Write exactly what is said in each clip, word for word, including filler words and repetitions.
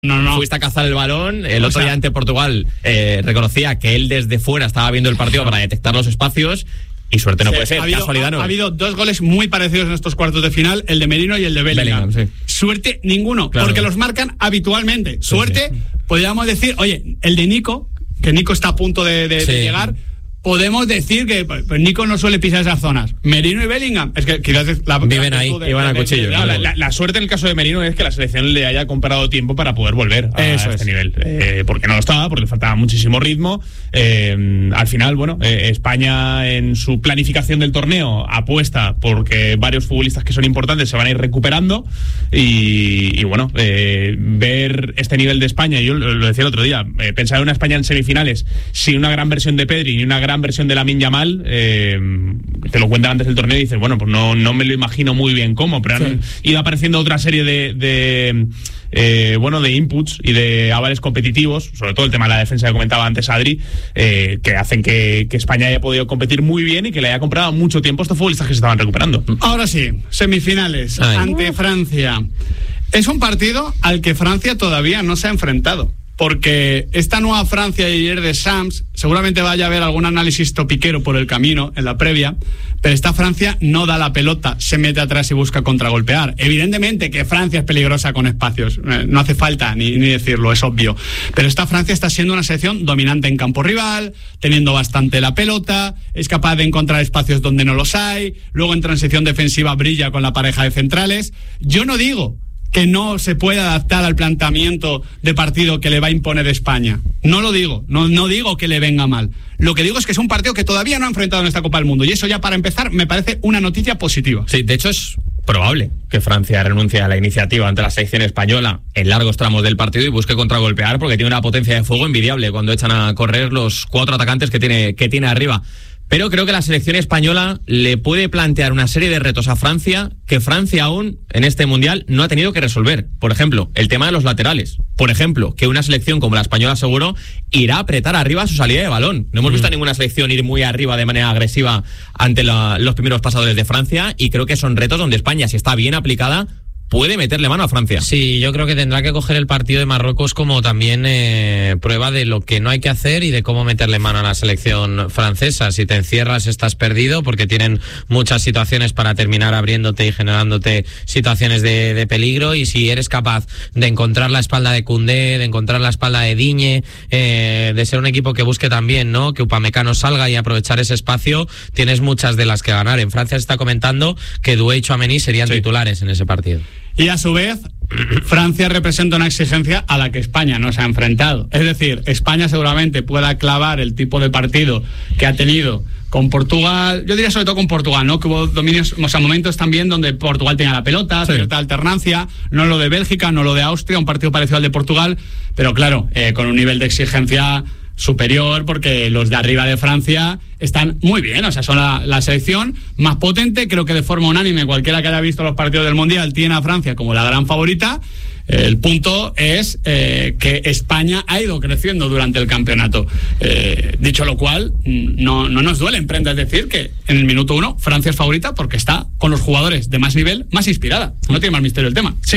No, no. Fuiste a cazar el balón. El o otro sea, día ante Portugal eh, reconocía que él desde fuera estaba viendo el partido para detectar los espacios. Y suerte no sí, puede ser, ha habido, casualidad ha, no. Ha habido dos goles muy parecidos en estos cuartos de final, el de Merino y el de Bellingham. Bellingham, sí. Suerte ninguno, Claro. porque los marcan habitualmente. Sí, Suerte, sí. podríamos decir, oye, el de Nico, que Nico está a punto de, de, Sí. de llegar, podemos decir que pues, Nico no suele pisar esas zonas. Merino y Bellingham, es que quizás es la, Viven la ahí, de, iban a de, de, cuchillo. de, de, No, de, la, la, la suerte en el caso de Merino es que la selección le haya comprado tiempo para poder volver a Eso este es. nivel, eh, porque no lo estaba, porque le faltaba muchísimo ritmo. Eh, al final, bueno, eh, España en su planificación del torneo apuesta porque varios futbolistas que son importantes se van a ir recuperando y, y bueno, eh, ver este nivel de España, yo lo, lo decía el otro día, eh, pensar en una España en semifinales sin una gran versión de Pedri ni una gran versión de Lamine Yamal, eh, te lo cuentan antes del torneo y dices, bueno, pues no, no me lo imagino muy bien cómo, pero han sí. ido apareciendo otra serie de, de eh, bueno, de inputs y de avales competitivos, sobre todo el tema de la defensa que comentaba antes Adri, eh, que hacen que, que España haya podido competir muy bien y que le haya comprado mucho tiempo a estos futbolistas que se estaban recuperando. Ahora sí, semifinales Ay. ante Francia. Es un partido al que Francia todavía no se ha enfrentado, porque esta nueva Francia de Didier Deschamps seguramente vaya a haber algún análisis topiquero por el camino en la previa, pero esta Francia no da la pelota, se mete atrás y busca contragolpear. Evidentemente que Francia es peligrosa con espacios, eh, no hace falta ni, ni decirlo, es obvio, pero esta Francia está siendo una selección dominante en campo rival, teniendo bastante la pelota, es capaz de encontrar espacios donde no los hay, luego en transición defensiva brilla con la pareja de centrales. Yo no digo que no se puede adaptar al planteamiento de partido que le va a imponer España. No lo digo, no, no digo que le venga mal. Lo que digo es que es un partido que todavía no ha enfrentado en esta Copa del Mundo, y eso ya para empezar me parece una noticia positiva. Sí, de hecho es probable que Francia renuncie a la iniciativa ante la selección española en largos tramos del partido y busque contragolpear, porque tiene una potencia de fuego envidiable cuando echan a correr los cuatro atacantes que tiene, que tiene arriba. Pero creo que la selección española le puede plantear una serie de retos a Francia que Francia aún en este Mundial no ha tenido que resolver. Por ejemplo, el tema de los laterales. Por ejemplo, que una selección como la española seguro irá a apretar arriba su salida de balón. No hemos visto a ninguna selección ir muy arriba de manera agresiva ante la, los primeros pasadores de Francia, y creo que son retos donde España, si está bien aplicada, puede meterle mano a Francia. Sí, yo creo que tendrá que coger el partido de Marruecos como también eh, prueba de lo que no hay que hacer y de cómo meterle mano a la selección francesa. Si te encierras estás perdido, porque tienen muchas situaciones para terminar abriéndote y generándote situaciones de, de peligro, y si eres capaz de encontrar la espalda de Koundé, de encontrar la espalda de Digne, eh, de ser un equipo que busque también, ¿no?, que Upamecano salga y aprovechar ese espacio, tienes muchas de las que ganar. En Francia se está comentando que Doué y Tchouaméni serían sí. titulares en ese partido. Y a su vez, Francia representa una exigencia a la que España no se ha enfrentado. Es decir, España seguramente pueda clavar el tipo de partido que ha tenido con Portugal, yo diría sobre todo con Portugal, ¿no?, que hubo dominios, o sea, momentos también donde Portugal tenía la pelota, sí. cierta alternancia, no lo de Bélgica, no lo de Austria, un partido parecido al de Portugal, pero claro, eh, con un nivel de exigencia superior, porque los de arriba de Francia están muy bien, o sea, son la, la selección más potente. Creo que de forma unánime cualquiera que haya visto los partidos del Mundial tiene a Francia como la gran favorita. El punto es eh, que España ha ido creciendo durante el campeonato. Eh, dicho lo cual, no, no nos duele en prenda, es decir, que en el minuto uno Francia es favorita porque está con los jugadores de más nivel, más inspirada. No tiene más misterio el tema. Sí,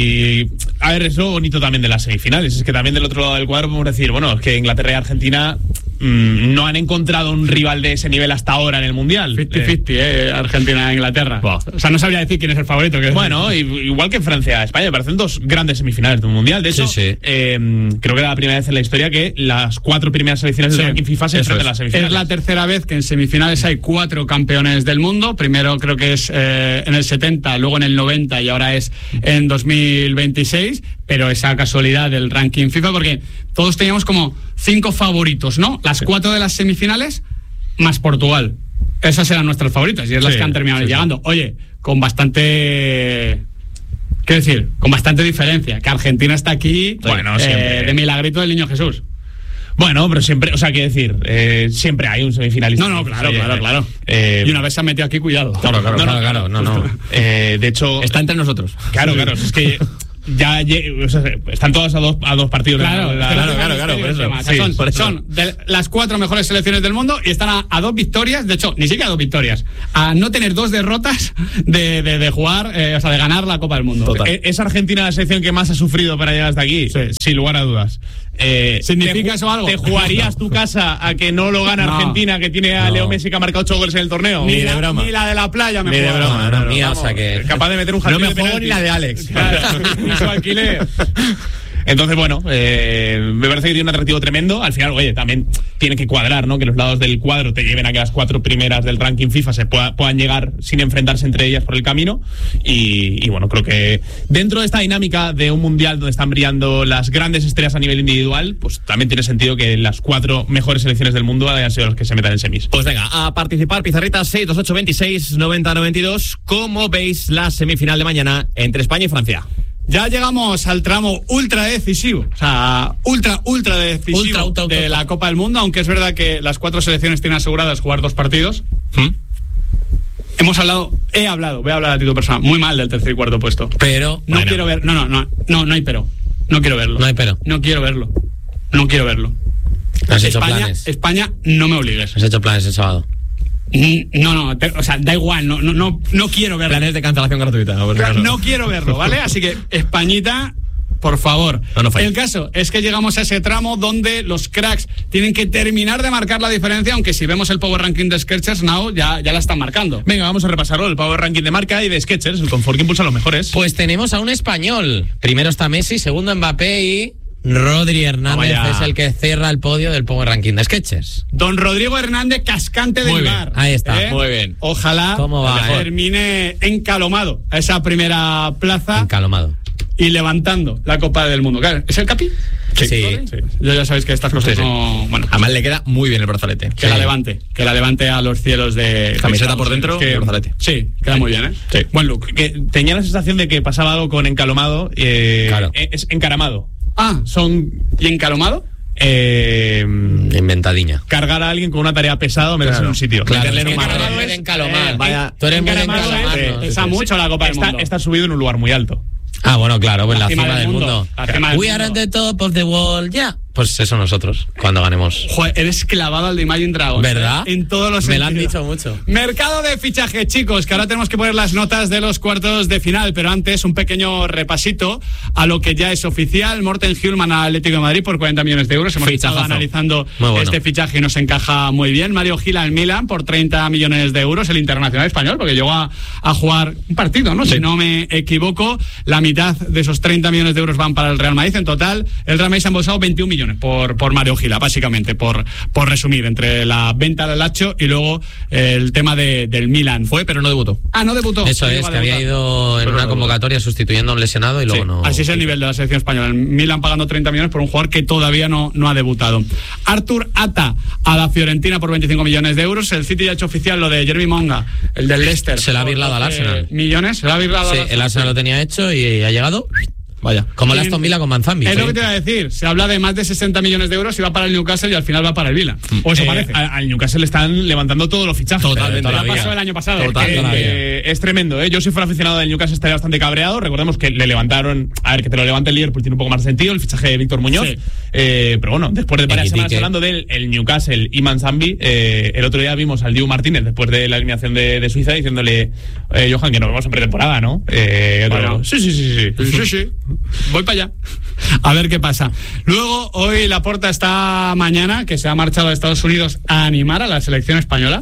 y a ver, es lo bonito también de las semifinales. Es que también del otro lado del cuadro podemos decir, bueno, es que Inglaterra y Argentina mmm, no han encontrado un rival de ese nivel hasta ahora en el Mundial. cincuenta cincuenta, eh, Argentina e Inglaterra. Wow. O sea, no sabría decir quién es el favorito. Que bueno, es... igual que Francia, España, me parecen dos grandes semifinales de un Mundial. De hecho, sí, sí. Eh, creo que era la primera vez en la historia que las cuatro primeras selecciones sí, del ranking FIFA se enfrentan a las semifinales. Es la tercera vez que en semifinales hay cuatro campeones del mundo. Primero creo que es eh, en el setenta, luego en el noventa y ahora es en dos mil veintiséis. Pero esa casualidad del ranking FIFA, porque todos teníamos como cinco favoritos, ¿no? Las cuatro de las semifinales más Portugal. Esas eran nuestras favoritas y es sí, las que han terminado sí, llegando. Sí. Oye, con bastante... ¿Qué decir? Con bastante diferencia. Que Argentina está aquí bueno, eh, de milagrito del Niño Jesús. Bueno, pero siempre, o sea, quiero decir, eh, siempre hay un semifinalista. No, no, claro, claro, eh, claro. Eh, y una vez se ha metido aquí, cuidado. Claro, claro, no, claro, claro, no, no. Eh, de hecho... Está entre nosotros. Claro, claro, es que... Ya, ya o sea, están todos a dos, a dos partidos. Claro, de la, claro, la, claro, claro. claro, serio por el eso, tema. O sea, sí, son, por eso. son de las cuatro mejores selecciones del mundo y están a, a dos victorias, de hecho, ni siquiera a dos victorias, a no tener dos derrotas de, de, de jugar, eh, o sea, de ganar la Copa del Mundo. Total. Eh, ¿Es Argentina la selección que más ha sufrido para llegar hasta aquí? Sí. Sin lugar a dudas. Eh, ¿Significa ¿te, eso algo? ¿Te jugarías tu casa a que no lo gana No. Argentina, que tiene a No. Leo Messi que ha marcado ocho goles en el torneo? Ni, Ni de la, broma. ni la de la playa me Ni de juego. broma, no, no, no, mía, vamos, o sea que- capaz de meter un No hat-trick me de juego ni penaltis. la de Alex. Claro, ni su alquiler. Entonces, bueno, eh, me parece que tiene un atractivo tremendo. Al final, oye, también tiene que cuadrar, ¿no? Que los lados del cuadro te lleven a que las cuatro primeras del ranking FIFA se pueda- puedan llegar sin enfrentarse entre ellas por el camino. Y, y bueno, creo que dentro de esta dinámica de un mundial donde están brillando las grandes estrellas a nivel individual, pues también tiene sentido que las cuatro mejores selecciones del mundo hayan sido las que se metan en semis. Pues venga, a participar, pizarrita seis dos ocho veintiséis noventa noventa y dos. ¿Cómo veis la semifinal de mañana entre España y Francia? Ya llegamos al tramo ultra decisivo, o sea, ultra, ultra decisivo Ultra, ultra, ultra, de ultra. la Copa del Mundo, aunque es verdad que las cuatro selecciones tienen aseguradas jugar dos partidos. ¿Mm? Hemos hablado, he hablado, voy a hablar a título personal, muy mal del tercer y cuarto puesto. Pero, No bueno, quiero ver, no, no, no, no, no hay pero. No quiero verlo. No hay pero. No quiero verlo. No quiero verlo. has hecho España, planes. España, no me obligues. Has hecho planes el sábado. No, no, te- o sea, da igual, no, no, no, no quiero verlo. Planes de cancelación gratuita. por si acaso. No quiero verlo, ¿vale? Así que, Españita, por favor. No, no falles. El caso es que llegamos a ese tramo donde los cracks tienen que terminar de marcar la diferencia, aunque si vemos el Power Ranking de Skechers Now, ya, ya la están marcando. Venga, vamos a repasarlo. El Power Ranking de marca y de Skechers, el confort que impulsa a los mejores. Pues tenemos a un español. Primero está Messi, segundo Mbappé y Rodri Hernández Vamos ya. es el que cierra el podio del Power Ranking de Skechers. Don Rodrigo Hernández, cascante del Muy bien, bar. ahí está. Muy bien. Ojalá ¿Cómo va, eh? termine encalomado a esa primera plaza Encalomado. y levantando la Copa del Mundo. Claro, ¿es el Capi? Sí. Sí. Yo ya sabéis que estas cosas Sí, sí. no... Bueno, Además le queda muy bien el brazalete. que la levante, que la levante a los cielos de... Camiseta de por dentro que- y brazalete. Sí, queda muy bien, ¿eh? Sí. Buen look. Que tenía la sensación de que pasaba algo con encalomado. Eh, Claro. Es encaramado. Ah, Son. ¿y encalomado? Eh, Inventadiña. cargar a alguien con una tarea pesada o meterse Claro. en un sitio. Claro, Meterle es en que un tú eres marrón. muy de encalomar. Eh, Vaya, Tú eres muy de encaramado, encalomar, eh, ¿no? Pesa mucho la Copa del Está, Mundo. está subido en un lugar muy alto. Ah, bueno, claro, pues la, cima, del mundo. La cima del We are at mundo. the top of the wall, ya. Pues eso nosotros, cuando ganemos. Joder, eres clavado al de Imagine Dragons. ¿Verdad? ¿eh? En todos los Me lo han sentidos. dicho mucho. Mercado de fichaje, chicos, que ahora tenemos que poner las notas de los cuartos de final, pero antes un pequeño repasito a lo que ya es oficial. Morten Hjulman al Atlético de Madrid por cuarenta millones de euros. Hemos estado Fichajazo. analizando Muy bueno. este fichaje y nos encaja muy bien. Mario Gil al Milan por treinta millones de euros, el internacional español, porque llegó a, a jugar un partido, ¿no? Sí. Si no me equivoco, la mitad de esos treinta millones de euros van para el Real Madrid. En total, el Real Madrid se ha embolsado veintiún millones por, por Mario Gila, básicamente, por, por resumir, entre la venta del Lazio y luego eh, el tema de, del Milan. Fue, pero no debutó. Ah, no debutó. Eso No es, llegó a que había debutar. ido en Pero una no- convocatoria sustituyendo a un lesionado y luego Sí, no. así es el nivel de la selección española. El Milan pagando treinta millones por un jugador que todavía no, no ha debutado. Artur Ata a la Fiorentina por veinticinco millones de euros. El City ya ha hecho oficial lo de Jeremy Monga, el del Leicester. Se la ha por birlado al doce Arsenal. Millones, se la ha birlado Sí, al el Arsenal lo tenía hecho y ha llegado. Vaya. Como el En- Aston Villa con Manzambi. Es sí. lo que te iba a decir. Se habla de más de sesenta millones de euros y va para el Newcastle y al final va para el Vila. O eso Eh, parece. a- Al Newcastle le están levantando todos los fichajes. Totalmente. Ya todavía. pasó el año pasado. Total, Eh, todavía. Eh, es tremendo, ¿eh? Yo si fuera aficionado del Newcastle estaría bastante cabreado. Recordemos que le levantaron, a ver, que te lo levante el Liverpool tiene un poco más de sentido, el fichaje de Víctor Muñoz. Sí. Eh, pero bueno, después de varias Equitique. semanas hablando del el Newcastle y Manzambi, eh, el otro día vimos al Dibu Martínez después de la eliminación de, de Suiza diciéndole, eh, Johan, que nos vemos en pretemporada, ¿no? Eh, otro, Bueno. sí, sí, sí, sí. Sí, sí. Voy para allá. A ver qué pasa. Luego, hoy Laporta está mañana, que se ha marchado a Estados Unidos a animar a la selección española.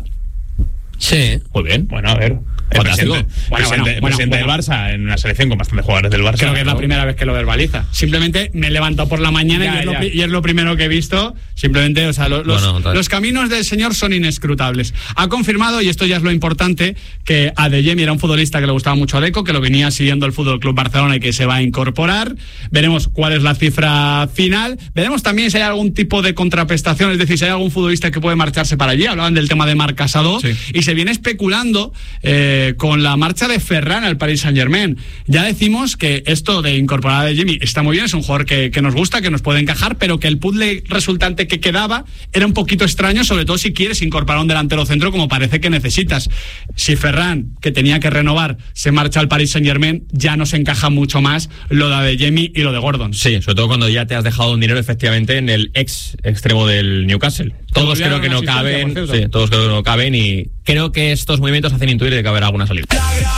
Sí. Muy bien, bueno, a ver. El Fantástico. presidente, Bueno, presidente- bueno, bueno, presidente bueno. del Barça en una selección con bastantes jugadores del Barça. Creo que es la ¿no? primera vez que lo verbaliza. Simplemente me he levantado por la mañana Ya, y, es lo, ya. pri- y es lo primero que he visto. Simplemente, o sea, lo- los, Bueno, otra vez. los caminos del señor son inescrutables. Ha confirmado, y esto ya es lo importante, que Adeyemi era un futbolista que le gustaba mucho a Deco, que lo venía siguiendo el Fútbol Club Barcelona y que se va a incorporar. Veremos cuál es la cifra final. Veremos también si hay algún tipo de contraprestación, es decir, si hay algún futbolista que puede marcharse para allí. Hablaban del tema de Marc Casado Sí. y se viene especulando eh, eh, con la marcha de Ferran al Paris Saint-Germain. Ya decimos que esto de incorporar a De Jimmy está muy bien, es un jugador que, que nos gusta, que nos puede encajar, pero que el puzzle resultante que quedaba era un poquito extraño, sobre todo si quieres incorporar un delantero centro como parece que necesitas. Si Ferran, que tenía que renovar, se marcha al Paris Saint-Germain, ya nos encaja mucho más lo de De Jimmy y lo de Gordon. Sí, sobre todo cuando ya te has dejado un dinero efectivamente en el ex extremo del Newcastle. Todos creo que no caben, sí, todos creo que no caben y creo que estos movimientos hacen intuir de que habrá alguna salida.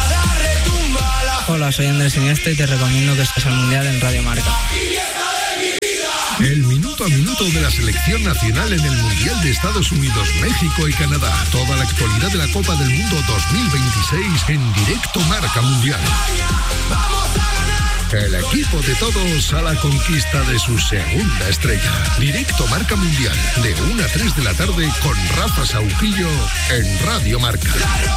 Hola, soy Andrés Iniesta y te recomiendo que estés al Mundial en Radio Marca. El minuto a minuto de la selección nacional en el Mundial de Estados Unidos, México y Canadá. Toda la actualidad de la Copa del Mundo dos mil veintiséis en directo Marca Mundial. El equipo de todos a la conquista de su segunda estrella. Directo Marca Mundial, de una a tres de la tarde con Rafa Sauquillo en Radio Marca.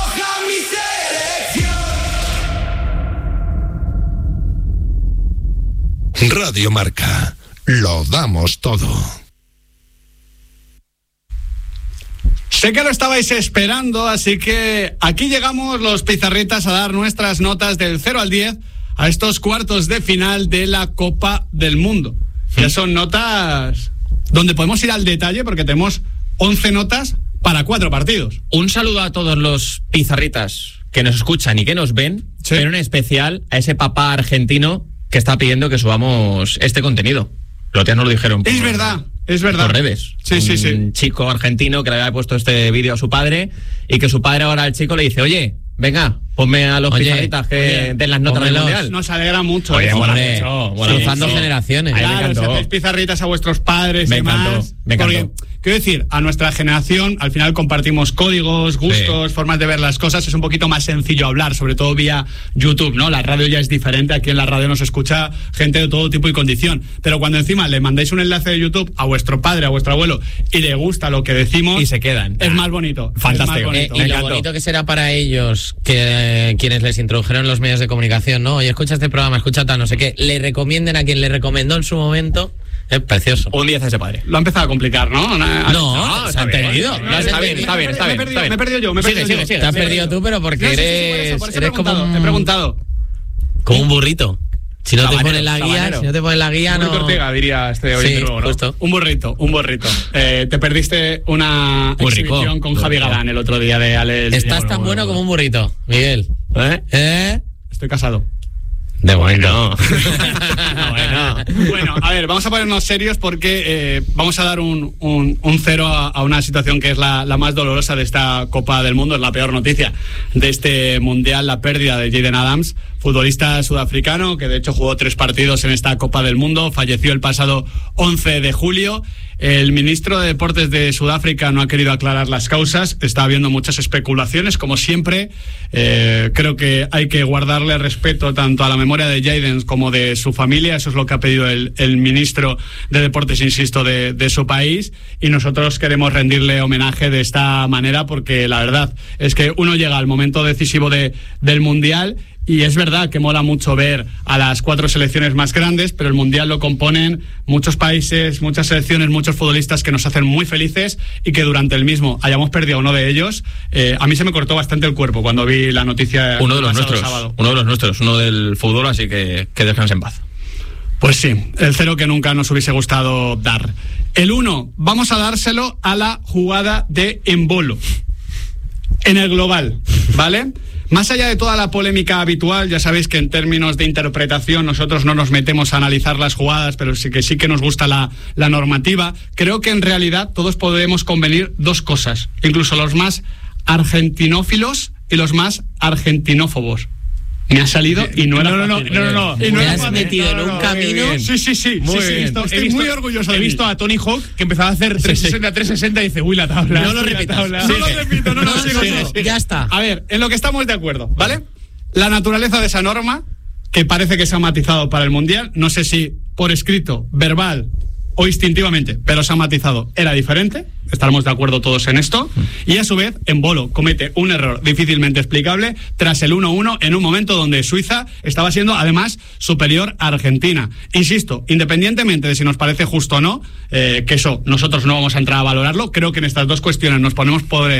Radio Marca, lo damos todo. Sé que lo estabais esperando, así que aquí llegamos los pizarritas a dar nuestras notas del cero al diez a estos cuartos de final de la Copa del Mundo. Ya son notas donde podemos ir al detalle porque tenemos once notas para cuatro partidos. Un saludo a todos los pizarritas que nos escuchan y que nos ven, sí, pero en especial a ese papá argentino que está pidiendo que subamos este contenido. Los tías nos lo dijeron. Por, es verdad, es verdad. Por redes. Sí, un sí, sí. Un chico argentino que le había puesto este vídeo a su padre y que su padre ahora al chico le dice, oye, venga, ponme a los oye, pizarritas que oye, den las notas del Mundial. Nos alegra mucho. Oye, ¿eh? mola mucho. Mola cruzando mucho. generaciones. Claro, si hacéis pizarritas a vuestros padres me y encantó, demás. Me encantó. Porque, quiero decir, a nuestra generación, al final compartimos códigos, gustos, sí, formas de ver las cosas. Es un poquito más sencillo hablar, sobre todo vía YouTube, ¿no? La radio ya es diferente. Aquí en la radio nos escucha gente de todo tipo y condición. Pero cuando encima le mandáis un enlace de YouTube a vuestro padre, a vuestro abuelo, y le gusta lo que decimos, y se quedan. Es más bonito. Fantástico. Es más bonito. Eh, y lo bonito que será para ellos, que eh, quienes les introdujeron los medios de comunicación, ¿no? Oye, escucha este programa, escucha tal, no sé qué. Le recomienden a quien le recomendó en su momento. Es precioso. Un diez a ese padre. Lo ha empezado a complicar, ¿no? No, no se ha entendido. No, está bien, está bien, está bien. Me he perdido, me he perdido yo, me he perdido sigue, yo. Sigue, sigue, te has sigue, perdido sigue. tú, pero porque No, sí, sí, eres, sí, por eso, por eso eres he preguntado, como un, he preguntado. como un burrito. Si no Sabanero, te ponen la guía, sabanero. si no te ponen la guía, Un no. burrito Ortega, diría este oyente Sí, nuevo, ¿no? justo. Un burrito, un burrito. Eh, te perdiste una Muy rico, exhibición con muy Javi rico. Galán el otro día de Alex. Estás tan bueno como un burrito, Miguel. ¿Eh? ¿Eh? Estoy casado. De bueno. Bueno. Bueno, a ver, vamos a ponernos serios porque eh, vamos a dar un, un, un cero a, a una situación que es la, la más dolorosa de esta Copa del Mundo, es la peor noticia de este Mundial, la pérdida de Jaden Adams, futbolista sudafricano que de hecho jugó tres partidos en esta Copa del Mundo, falleció el pasado once de julio. El ministro de Deportes de Sudáfrica no ha querido aclarar las causas, está habiendo muchas especulaciones, como siempre. Eh, creo que hay que guardarle respeto tanto a la memoria de Jaden como de su familia, eso es lo que ha pedido el, el ministro de Deportes, insisto, de, de su país, y nosotros queremos rendirle homenaje de esta manera porque la verdad es que uno llega al momento decisivo de, del Mundial. Y es verdad que mola mucho ver a las cuatro selecciones más grandes, pero el Mundial lo componen muchos países, muchas selecciones, muchos futbolistas que nos hacen muy felices y que durante el mismo hayamos perdido a uno de ellos. Eh, a mí se me cortó bastante el cuerpo cuando vi la noticia. Uno de los nuestros, sábado. uno de los nuestros, uno del fútbol, así que que descanse en paz. Pues sí, el cero que nunca nos hubiese gustado dar. El uno, vamos a dárselo a la jugada de Embolo en el global, ¿vale? Más allá de toda la polémica habitual, ya sabéis que en términos de interpretación nosotros no nos metemos a analizar las jugadas, pero sí que sí que nos gusta la, la normativa. Creo que en realidad todos podemos convenir dos cosas, incluso los más argentinófilos y los más argentinófobos. Me ha salido y no era no, no, fácil. no, no, no, no. Y no Me era has fácil. metido en un camino. Sí, sí, sí. Muy sí, sí, bien. estoy He visto- muy orgulloso de He mí. visto a Tony Hawk que empezaba a hacer trescientos sesenta, trescientos sesenta y dice, uy, la tabla. No lo uy, la repitas. tabla. No lo repito, no, no, No, sigo, sigue, sigo. sigue. Ya está. A ver, en lo que estamos de acuerdo, ¿vale? La naturaleza de esa norma, que parece que se ha matizado para el Mundial, no sé si por escrito, verbal o instintivamente, pero se ha matizado, era diferente, estaremos de acuerdo todos en esto, y a su vez, Embolo comete un error difícilmente explicable tras el uno uno en un momento donde Suiza estaba siendo además superior a Argentina. Insisto, independientemente de si nos parece justo o no, eh, que eso nosotros no vamos a entrar a valorarlo, creo que en estas dos cuestiones nos podemos poner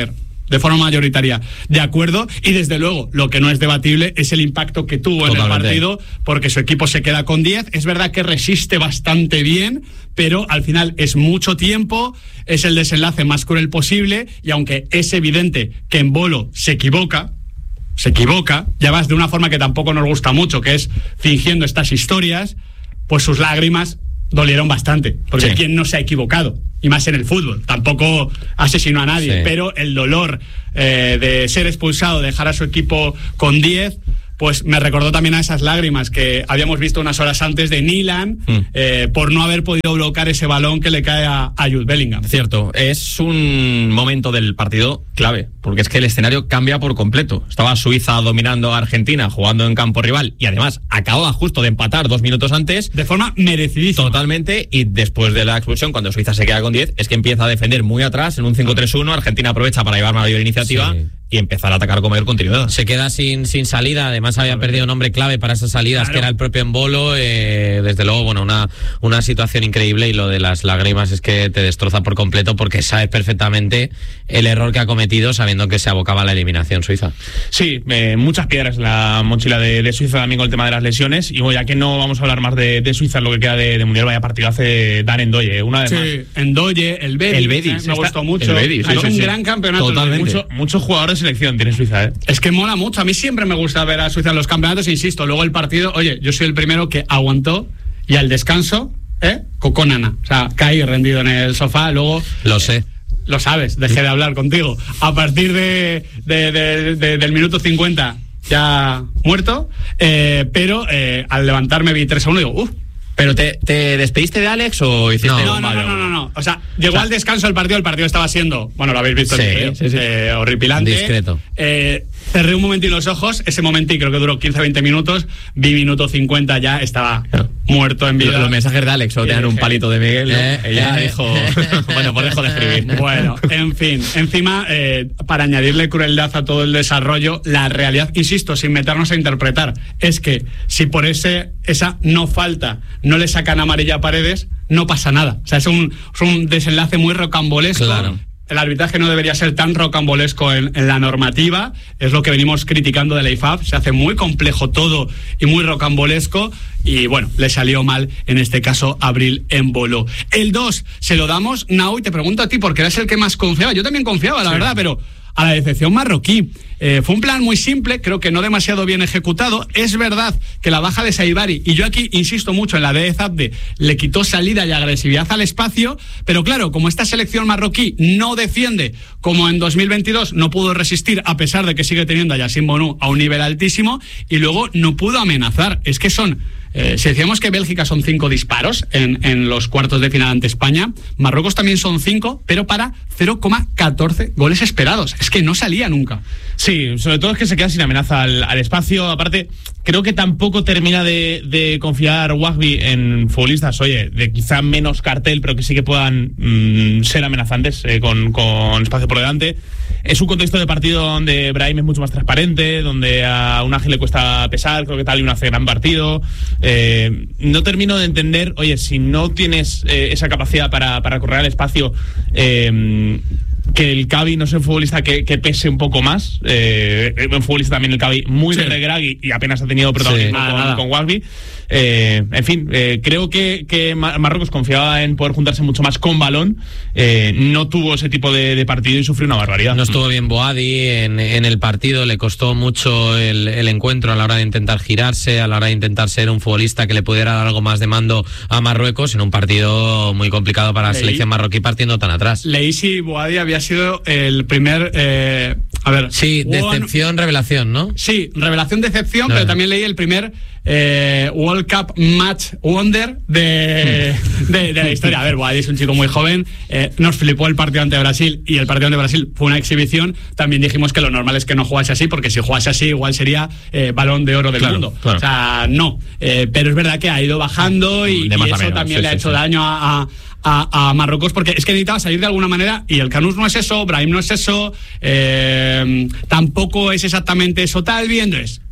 de forma mayoritaria de acuerdo, y desde luego lo que no es debatible es el impacto que tuvo Totalmente. en el partido, porque su equipo se queda con diez. Es verdad que resiste bastante bien, pero al final es mucho tiempo, es el desenlace más cruel posible, y aunque es evidente que Embolo se equivoca, se equivoca, ya vas de una forma que tampoco nos gusta mucho, que es fingiendo estas historias, pues sus lágrimas dolieron bastante, porque sí. ¿quién no se ha equivocado? Y más en el fútbol, tampoco asesinó a nadie, sí. pero el dolor eh, de ser expulsado, dejar a su equipo con diez, pues me recordó también a esas lágrimas que habíamos visto unas horas antes de Nyland, mm. eh, por no haber podido bloquear ese balón que le cae a, a Jude Bellingham. Cierto, es un momento del partido clave, porque es que el escenario cambia por completo. Estaba Suiza dominando a Argentina, jugando en campo rival, y además acababa justo de empatar dos minutos antes. De forma merecidísima. Totalmente, y después de la expulsión, cuando Suiza se queda con diez, es que empieza a defender muy atrás, en un cinco tres uno, Argentina aprovecha para llevar mayor iniciativa. Sí. Y empezar a atacar con mayor continuidad. Se queda sin, sin salida, además había perdido un hombre clave para esas salidas, claro. que era el propio Embolo. Eh, desde luego, bueno, una, una situación increíble, y lo de las lágrimas es que te destroza por completo, porque sabes perfectamente el error que ha cometido, sabiendo que se abocaba a la eliminación Suiza. Sí, eh, muchas piedras en la mochila de, de Suiza también con el tema de las lesiones, y bueno, ya que no vamos a hablar más de, de Suiza en lo que queda de, de Mundial, vaya partido hace Dan Ndoye, una vez sí, más. Ndoye, el Betis, el Betis eh, me gustó mucho. El Betis, sí, sí, sí, un sí. gran campeonato. Totalmente. Mucho, muchos jugadores de selección tiene Suiza, ¿eh? Es que mola mucho, a mí siempre me gusta ver a Suiza en los campeonatos, insisto, luego el partido, oye, yo soy el primero que aguantó, y al descanso, ¿eh? Coconana, o sea, caí rendido en el sofá, luego... Lo sé. Eh, lo sabes, dejé de hablar contigo. A partir de, de, de, de del minuto cincuenta ya muerto, eh, pero eh, al levantarme vi tres a uno y digo, uff. ¿Pero te, te despediste de Alex o hiciste no, no, no, no, no, no, no. O sea, llegó o sea, al descanso del partido, el partido estaba siendo, bueno, lo habéis visto, sí, en el sí, sí. Eh, horripilante. Discreto. Eh, cerré un momentín los ojos, ese momentín creo que duró quince a veinte minutos, vi minuto cincuenta ya, estaba no. muerto en vida. Los mensajes de Alex o te dan un palito de Miguel, ¿no? Eh, Ella eh, dijo, eh, bueno, pues dejo de escribir. Bueno, en fin, encima, eh, para añadirle crueldad a todo el desarrollo, la realidad, insisto, sin meternos a interpretar, es que si por ese esa no falta no le sacan amarilla a Paredes, no pasa nada. O sea, es un, es un desenlace muy rocambolesco. Claro. El arbitraje no debería ser tan rocambolesco en, en la normativa, es lo que venimos criticando de la I F A B, se hace muy complejo todo y muy rocambolesco, y bueno, le salió mal en este caso Abril Embolo. El dos se lo damos, Nau, y te pregunto a ti, porque eres el que más confiaba, yo también confiaba, la sí. verdad, pero a la decepción marroquí. Eh, fue un plan muy simple, creo que no demasiado bien ejecutado. Es verdad que la baja de Saibari, y yo aquí insisto mucho en la de Zabde, le quitó salida y agresividad al espacio, pero claro, como esta selección marroquí no defiende, como en dos mil veintidós no pudo resistir, a pesar de que sigue teniendo a Yassine Bonu a un nivel altísimo, y luego no pudo amenazar. Es que son... Eh, si decíamos que Bélgica son cinco disparos en, en los cuartos de final ante España, Marruecos también son cinco, pero para cero coma catorce goles esperados. Es que no salía nunca. Sí, sobre todo es que se queda sin amenaza al, al espacio. Aparte, creo que tampoco termina de, de confiar Wahbi en futbolistas, oye, de quizá menos cartel, pero que sí que puedan mmm, ser amenazantes eh, con, con espacio por delante. Es un contexto de partido donde Brahim es mucho más transparente, donde a un Ángel le cuesta pesar, creo que Talion hace gran partido. Eh, no termino de entender, oye, si no tienes eh, esa capacidad para, para correr al espacio, eh, que el Cavi no sea un futbolista que, que pese un poco más. Eh, un futbolista también el Cavi muy sí. de regragui y apenas ha tenido protagonismo sí, con, con Wahbi. Eh, en fin, eh, creo que, que Marruecos confiaba en poder juntarse mucho más con balón. Eh, no tuvo ese tipo de, de partido y sufrió una barbaridad. No estuvo bien Boadi en, en el partido, le costó mucho el, el encuentro a la hora de intentar girarse, a la hora de intentar ser un futbolista que le pudiera dar algo más de mando a Marruecos en un partido muy complicado para la Leí, selección marroquí partiendo tan atrás. Leí si Boadi había sido el primer... Eh, a ver... Sí, decepción, one, revelación, ¿no? Sí, revelación, decepción, no, pero no. también leí el primer... Eh, World Cup Match Wonder de, de, de la historia. A ver, Boadi es un chico muy joven, eh, nos flipó el partido ante Brasil y el partido ante Brasil fue una exhibición. También dijimos que lo normal es que no jugase así, porque si jugase así igual sería eh, balón de oro del claro, mundo, claro. O sea, no, eh, pero es verdad que ha ido bajando y, y eso menos, también sí, le ha sí, hecho sí. daño a, a, a Marruecos, porque es que necesitaba salir de alguna manera, y el Canús no es eso, Brahim no es eso, eh, tampoco es exactamente eso tal, viendo es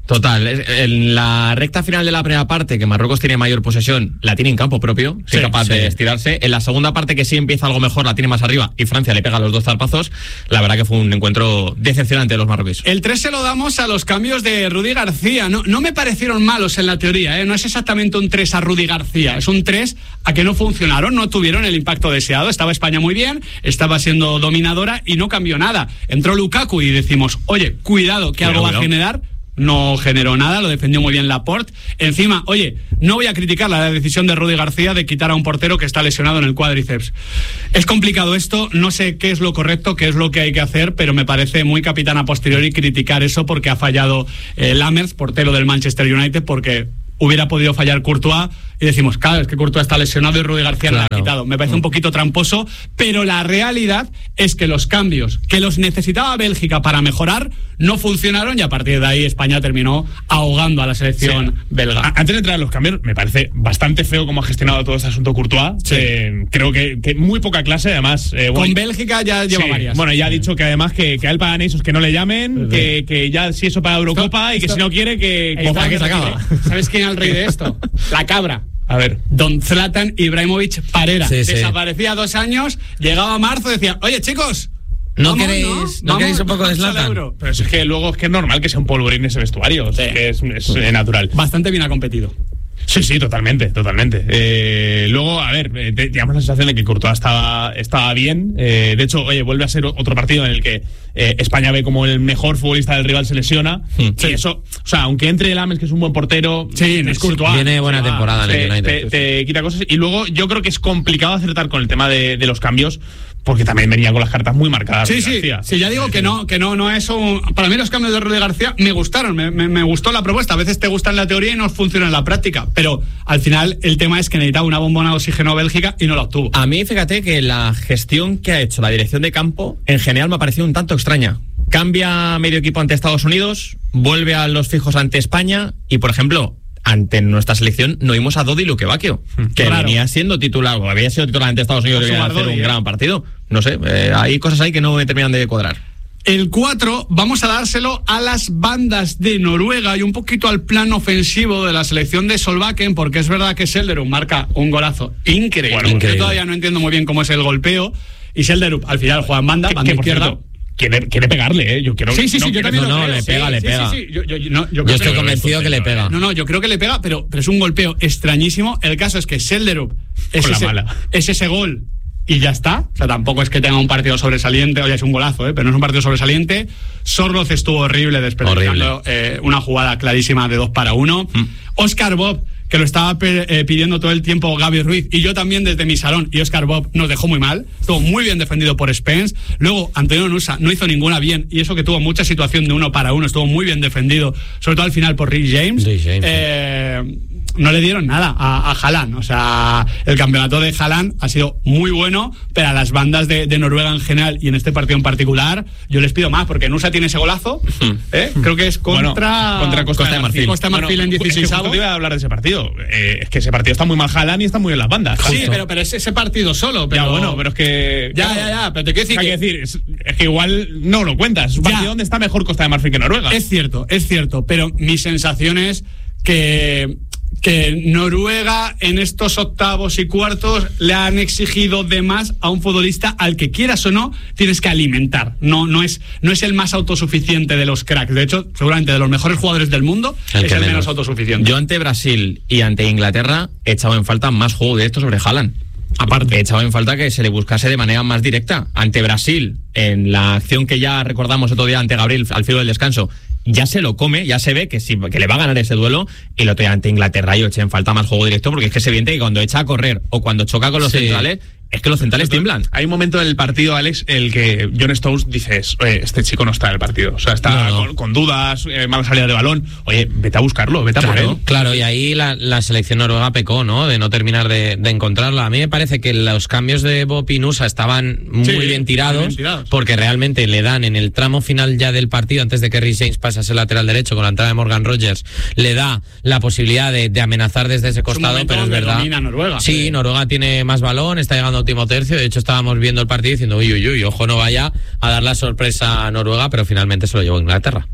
Total, en la recta final de la primera parte, que Marruecos tiene mayor posesión, la tiene en campo propio, sí, es capaz sí. de estirarse. En la segunda parte, que sí empieza algo mejor, la tiene más arriba y Francia le pega los dos zarpazos. La verdad que fue un encuentro decepcionante de los marroquíes. El tres se lo damos a los cambios de Rudi García. No, no me parecieron malos en la teoría, ¿eh? No es exactamente un tres a Rudi García, es un tres a que no funcionaron, no tuvieron el impacto deseado. Estaba España muy bien, estaba siendo dominadora y no cambió nada. Entró Lukaku y decimos, oye, cuidado, que cuidado, algo va cuidado. a generar. No generó nada, lo defendió muy bien Laporte. Encima, oye, no voy a criticar la decisión de Rudi García de quitar a un portero que está lesionado en el cuádriceps. Es complicado esto, no sé qué es lo correcto, qué es lo que hay que hacer, pero me parece muy capitán a posteriori criticar eso porque ha fallado eh, Lammers, portero del Manchester United, porque hubiera podido fallar Courtois y decimos, claro, es que Courtois está lesionado y Rudi García claro. lo ha quitado. Me parece un poquito tramposo, pero la realidad es que los cambios que los necesitaba Bélgica para mejorar no funcionaron y a partir de ahí España terminó ahogando a la selección sí. belga. Antes de entrar en los cambios, me parece bastante feo cómo ha gestionado todo este asunto Courtois. Sí. Eh, creo que, que muy poca clase, además. Eh, Con bueno, Bélgica ya lleva sí. varias. Bueno, ya ha dicho que además que, que a él pagan esos que no le llamen, sí. que, que ya si eso para Eurocopa esto, y que esto, si no quiere que... que, que se acaba. ¿Sabes quién es el rey de esto? La cabra. A ver. Don Zlatan Ibrahimovic Parera. Sí, sí. Desaparecía dos años, llegaba a marzo y decía, oye chicos, ¿no vamos, queréis, ¿no? ¿no Vamos, queréis un poco de Zlatan? Pero es que luego es que es normal que sea un polvorín ese vestuario, sí. que es, es eh, natural. Bastante bien ha competido. Sí, sí, totalmente, totalmente. Eh, luego, a ver, eh, digamos la sensación de que Courtois estaba, estaba bien. Eh, de hecho, oye, vuelve a ser otro partido en el que eh, España ve como el mejor futbolista del rival se lesiona. Sí. Y eso, o sea, aunque entre Lammers, que es un buen portero, sí, no es Courtois. Tiene buena temporada te, en el te, United. te, te quita cosas. Y luego yo creo que es complicado acertar con el tema de, de los cambios, porque también venía con las cartas muy marcadas. Sí, sí, sí, ya digo que no, que no, no es un... Para mí los cambios de Rudi García me gustaron, me, me, me gustó la propuesta. A veces te gusta en la teoría y no funciona en la práctica, pero al final el tema es que necesitaba una bombona de oxígeno Bélgica y no la obtuvo. A mí, fíjate que la gestión que ha hecho la dirección de campo, en general me ha parecido un tanto extraña. Cambia medio equipo ante Estados Unidos, vuelve a los fijos ante España y, por ejemplo, ante nuestra selección no vimos a Dodi Luquevacchio, que claro. venía siendo titular, o había sido titular ante Estados Unidos y iba a hacer un eh. gran partido. No sé, eh, hay cosas ahí que no me terminan de cuadrar. El cuatro vamos a dárselo a las bandas de Noruega y un poquito al plan ofensivo de la selección de Solbakken, porque es verdad que Selderup marca un golazo increíble. Bueno, increíble. Yo todavía no entiendo muy bien cómo es el golpeo y Selderup al final juega en banda, banda izquierda. Quiere, quiere pegarle, ¿eh? Yo quiero sí, sí, sí, no, yo también no, lo no, creo. le pega, sí, le sí, pega. Sí, sí, yo, yo, no, yo, yo estoy que convencido que le pega. No, no, yo creo que le pega, pero, pero es un golpeo extrañísimo. El caso es que Selderup es, Con la ese, mala. es ese gol y ya está. O sea, tampoco es que tenga un partido sobresaliente, oye, es un golazo, ¿eh? Pero no es un partido sobresaliente. Sorloz estuvo horrible desperdiciando eh, una jugada clarísima de dos para uno. Mm. Oscar Bob, que lo estaba eh, pidiendo todo el tiempo Gaby Ruiz, y yo también desde mi salón, y Oscar Bob nos dejó muy mal, estuvo muy bien defendido por Spence. Luego Antonio Nusa no hizo ninguna bien, y eso que tuvo mucha situación de uno para uno, estuvo muy bien defendido, sobre todo al final por Rick James. Rick James eh, sí. No le dieron nada a, a Haaland, o sea, el campeonato de Haaland ha sido muy bueno, pero a las bandas de, de Noruega en general y en este partido en particular, yo les pido más, porque Nusa tiene ese golazo, ¿eh? Creo que es contra, bueno, contra Costa, Costa de Marfil, Costa de Marfil bueno, en dieciséis. Es que te iba a hablar de ese partido. Eh, es que ese partido está muy mal Haaland y está muy bien las bandas. Sí, justo. pero, pero es ese partido solo. Pero... Ya, bueno, pero es que... Ya, ya, ya, pero te quiero decir que... que... decir es, es que igual no lo cuentas. Es un partido donde está mejor Costa de Marfil que Noruega. Es cierto, es cierto, pero mi sensación es que... que Noruega en estos octavos y cuartos le han exigido de más a un futbolista al que quieras o no tienes que alimentar. No, no es, no es el más autosuficiente de los cracks. De hecho, seguramente de los mejores jugadores del mundo el es el menos. menos autosuficiente. Yo ante Brasil y ante Inglaterra he echado en falta más juego directo sobre Haaland. Aparte, he echado en falta que se le buscase de manera más directa. Ante Brasil, en la acción que ya recordamos otro día ante Gabriel al filo del descanso, ya se lo come, ya se ve que, sí, que le va a ganar ese duelo. Y lo otro día ante Inglaterra yo eché en falta más juego directo, porque es que es evidente que cuando echa a correr o cuando choca con los sí. centrales, es que los centrales tiemblan. Hay un momento del partido, Alex, en el que John Stones dices, oye, este chico no está en el partido. O sea, está no, no. Con, con dudas, eh, mala salida de balón. Oye, vete a buscarlo, vete claro, a por él. Claro, y ahí la, la selección noruega pecó, ¿no? De no terminar de, de encontrarla. A mí me parece que los cambios de Bob y Nusa estaban muy, sí, bien tirados, muy bien tirados, porque realmente le dan en el tramo final ya del partido, antes de que Reece James pase a ser lateral derecho con la entrada de Morgan Rogers, le da la posibilidad de, de amenazar desde ese costado, pero es verdad. Domina Noruega. Sí, sí, Noruega tiene más balón, está llegando a último tercio. De hecho, estábamos viendo el partido diciendo uy, uy, uy, ojo, no vaya a dar la sorpresa a Noruega, pero finalmente se lo llevó Inglaterra.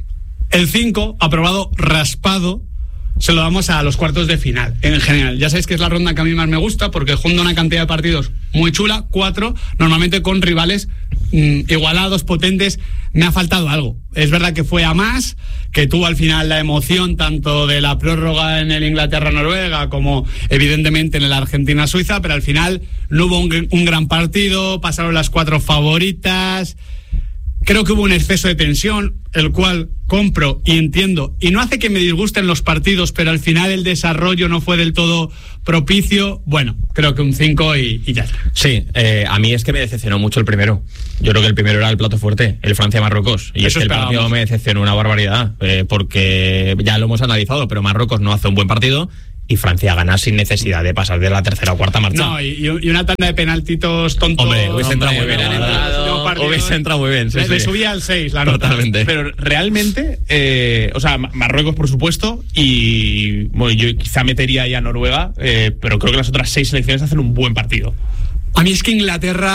El cinco, aprobado raspado, se lo damos a los cuartos de final, en general. Ya sabéis que es la ronda que a mí más me gusta, porque junta una cantidad de partidos muy chula, cuatro, normalmente con rivales mmm, igualados, potentes. Me ha faltado algo. Es verdad que fue a más, que tuvo al final la emoción tanto de la prórroga en el Inglaterra-Noruega como evidentemente en el Argentina-Suiza, pero al final no hubo un, un gran partido, pasaron las cuatro favoritas. Creo que hubo un exceso de tensión, el cual compro y entiendo, y no hace que me disgusten los partidos, pero al final el desarrollo no fue del todo propicio. Bueno, creo que un cinco y, y ya está. Sí, eh, a mí es que me decepcionó mucho el primero. Yo creo que el primero era el plato fuerte, el Francia-Marruecos. Y Eso es que el partido me decepcionó una barbaridad, eh, porque ya lo hemos analizado, pero Marruecos no hace un buen partido. Y Francia gana sin necesidad de pasar de la tercera o cuarta marcha. No, y, y una tanda de penaltitos tontos. Hombre, hubiese entrado muy bien. Entrado, hubiese entrado muy bien. Sí, le, sí. le subía al seis, la nota. Totalmente. Pero realmente, eh, o sea, Marruecos, por supuesto, y bueno, yo quizá metería ahí a Noruega, eh, pero creo que las otras seis selecciones hacen un buen partido. A mí es que Inglaterra...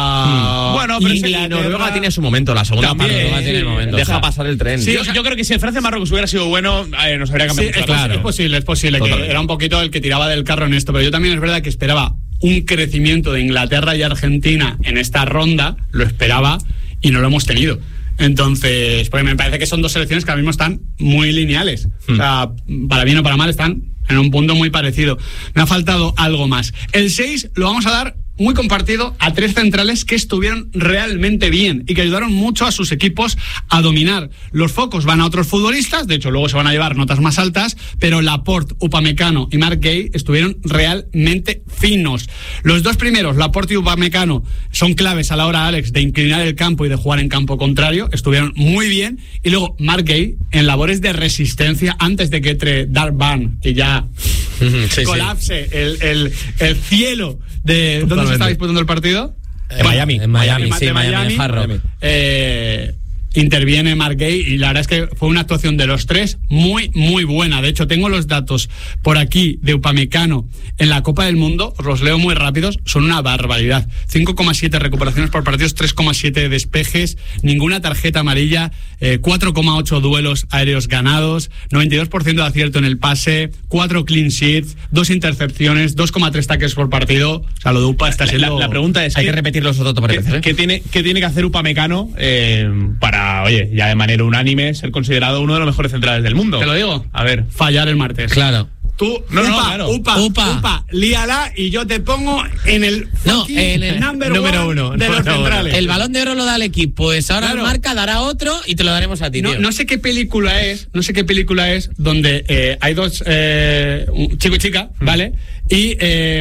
Hmm. Bueno, pero Inglaterra... es que Noruega tiene su momento, la segunda También, parte Noruega tiene el momento. Deja o sea, pasar el tren. Sí, yo, yo creo que si el Francia-Marruecos hubiera sido bueno, eh, nos habría cambiado sí, mucho. Es, Claro. es posible, es posible, Totalmente. que era un poquito el que tiraba del carro en esto, pero yo también es verdad que esperaba un crecimiento de Inglaterra y Argentina en esta ronda, lo esperaba y no lo hemos tenido. Entonces, pues me parece que son dos selecciones que ahora mismo están muy lineales. Hmm. O sea, para bien o para mal están en un punto muy parecido. Me ha faltado algo más. El seis lo vamos a dar muy compartido a tres centrales que estuvieron realmente bien y que ayudaron mucho a sus equipos a dominar. Los focos van a otros futbolistas, de hecho luego se van a llevar notas más altas, pero Laporte, Upamecano y Marc Guéhi estuvieron realmente finos. Los dos primeros, Laporte y Upamecano, son claves a la hora, Alex, de inclinar el campo y de jugar en campo contrario, estuvieron muy bien, y luego Marc Guéhi en labores de resistencia antes de que entre Darban y ya sí, colapse sí. El, el, el cielo de... ¿Dónde se está disputando el partido? En Miami. En Miami, en sí, Miami, Miami, en Hard Rock. Eh, interviene Marc Guéhi y la verdad es que fue una actuación de los tres muy, muy buena. De hecho, tengo los datos por aquí de Upamecano en la Copa del Mundo, os los leo muy rápidos, son una barbaridad. cinco coma siete recuperaciones por partidos, tres coma siete despejes, ninguna tarjeta amarilla, eh, cuatro coma ocho duelos aéreos ganados, noventa y dos por ciento de acierto en el pase, cuatro clean sheets, dos intercepciones, dos coma tres tackles por partido. O sea, lo de Upa está siendo... La, la pregunta es... Hay que, que repetir los otros varias veces, ¿eh? ¿qué, tiene, ¿Qué tiene que hacer Upamecano eh, para, oye, ya de manera unánime, ser considerado uno de los mejores centrales del mundo? ¿Te lo digo? A ver. Fallar el martes. Claro. Tú, no, upa, no, claro. upa, upa, upa, líala y yo te pongo en el, no, en el number número one uno de los centrales. El Balón de Oro lo da el equipo, pues ahora claro. Marca dará otro y te lo daremos a ti. No, tío. no sé qué película es, no sé qué película es donde eh, hay dos eh, un chico y chica, ¿vale? Y